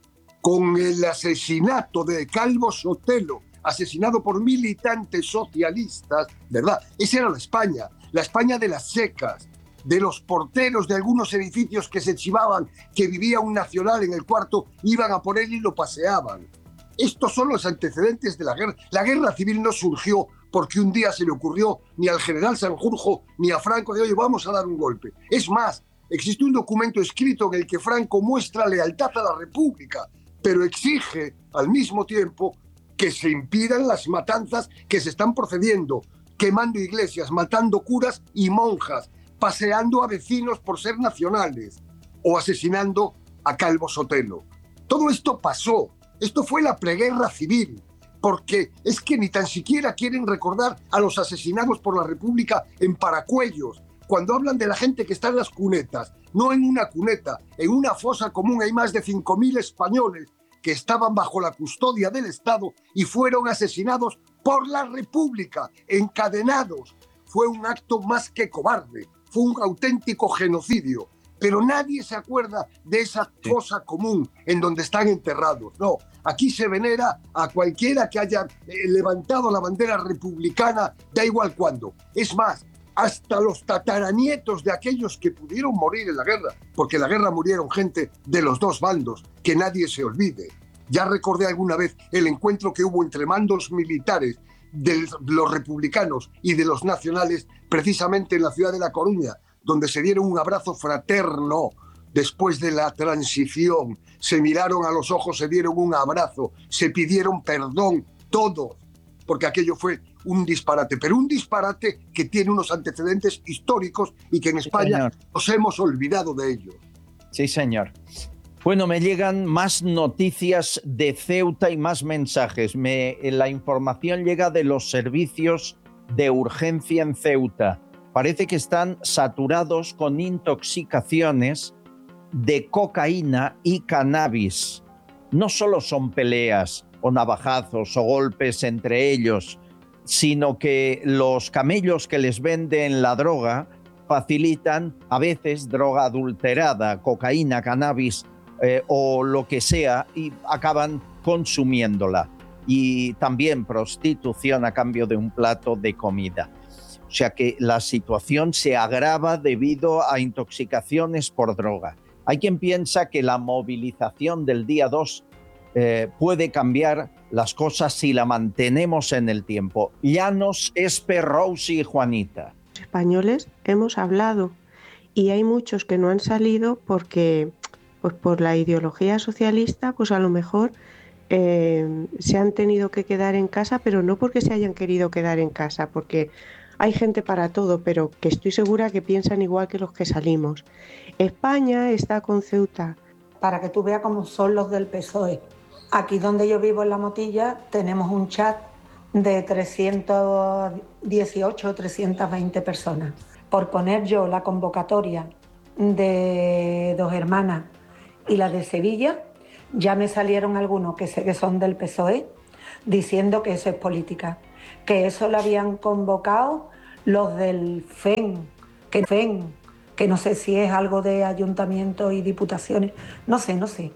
Con el asesinato de Calvo Sotelo, asesinado por militantes socialistas, ¿verdad? Esa era la España, la España de las secas, de los porteros de algunos edificios que se chivaban, que vivía un nacional en el cuarto, iban a por él y lo paseaban. Estos son los antecedentes de la guerra. La guerra civil no surgió porque un día se le ocurrió ni al general Sanjurjo ni a Franco de, oye, vamos a dar un golpe. Es más, existe un documento escrito en el que Franco muestra lealtad a la República, pero exige al mismo tiempo que se impidan las matanzas que se están procediendo, quemando iglesias, matando curas y monjas, paseando a vecinos por ser nacionales o asesinando a Calvo Sotelo. Todo esto pasó. Esto fue la preguerra civil, porque es que ni tan siquiera quieren recordar a los asesinados por la República en Paracuellos. Cuando hablan de la gente que está en las cunetas, no en una cuneta, en una fosa común hay más de cinco mil españoles que estaban bajo la custodia del Estado y fueron asesinados por la República, encadenados. Fue un acto más que cobarde, fue un auténtico genocidio. Pero nadie se acuerda de esa fosa común en donde están enterrados. No, aquí se venera a cualquiera que haya eh, levantado la bandera republicana, da igual cuándo. Es más, hasta los tataranietos de aquellos que pudieron morir en la guerra, porque en la guerra murieron gente de los dos bandos, que nadie se olvide. Ya recordé alguna vez el encuentro que hubo entre mandos militares de los republicanos y de los nacionales, precisamente en la ciudad de La Coruña, donde se dieron un abrazo fraterno después de la transición, se miraron a los ojos, se dieron un abrazo, se pidieron perdón, todos, porque aquello fue un disparate, pero un disparate que tiene unos antecedentes históricos y que en España sí, nos hemos olvidado de ellos. Sí, señor. Bueno, me llegan más noticias de Ceuta y más mensajes. Me, la información llega de los servicios de urgencia en Ceuta. Parece que están saturados con intoxicaciones de cocaína y cannabis. No solo son peleas o navajazos o golpes entre ellos, sino que los camellos que les venden la droga facilitan a veces droga adulterada, cocaína, cannabis eh, o lo que sea, y acaban consumiéndola. Y también prostitución a cambio de un plato de comida. O sea que la situación se agrava debido a intoxicaciones por droga. Hay quien piensa que la movilización del día dos eh, puede cambiar las cosas si la mantenemos en el tiempo. Llanos, Espe, Rosy y Juanita. Españoles hemos hablado y hay muchos que no han salido porque pues por la ideología socialista pues a lo mejor eh, se han tenido que quedar en casa, pero no porque se hayan querido quedar en casa, porque hay gente para todo, pero que estoy segura que piensan igual que los que salimos. España está con Ceuta. Para que tú veas cómo son los del P S O E. Aquí donde yo vivo en La Motilla tenemos un chat de trescientos dieciocho o trescientas veinte personas. Por poner yo la convocatoria de Dos Hermanas y la de Sevilla, ya me salieron algunos que sé que son del P S O E diciendo que eso es política, que eso lo habían convocado los del F E N, que F E N, que no sé si es algo de ayuntamientos y diputaciones, no sé, no sé.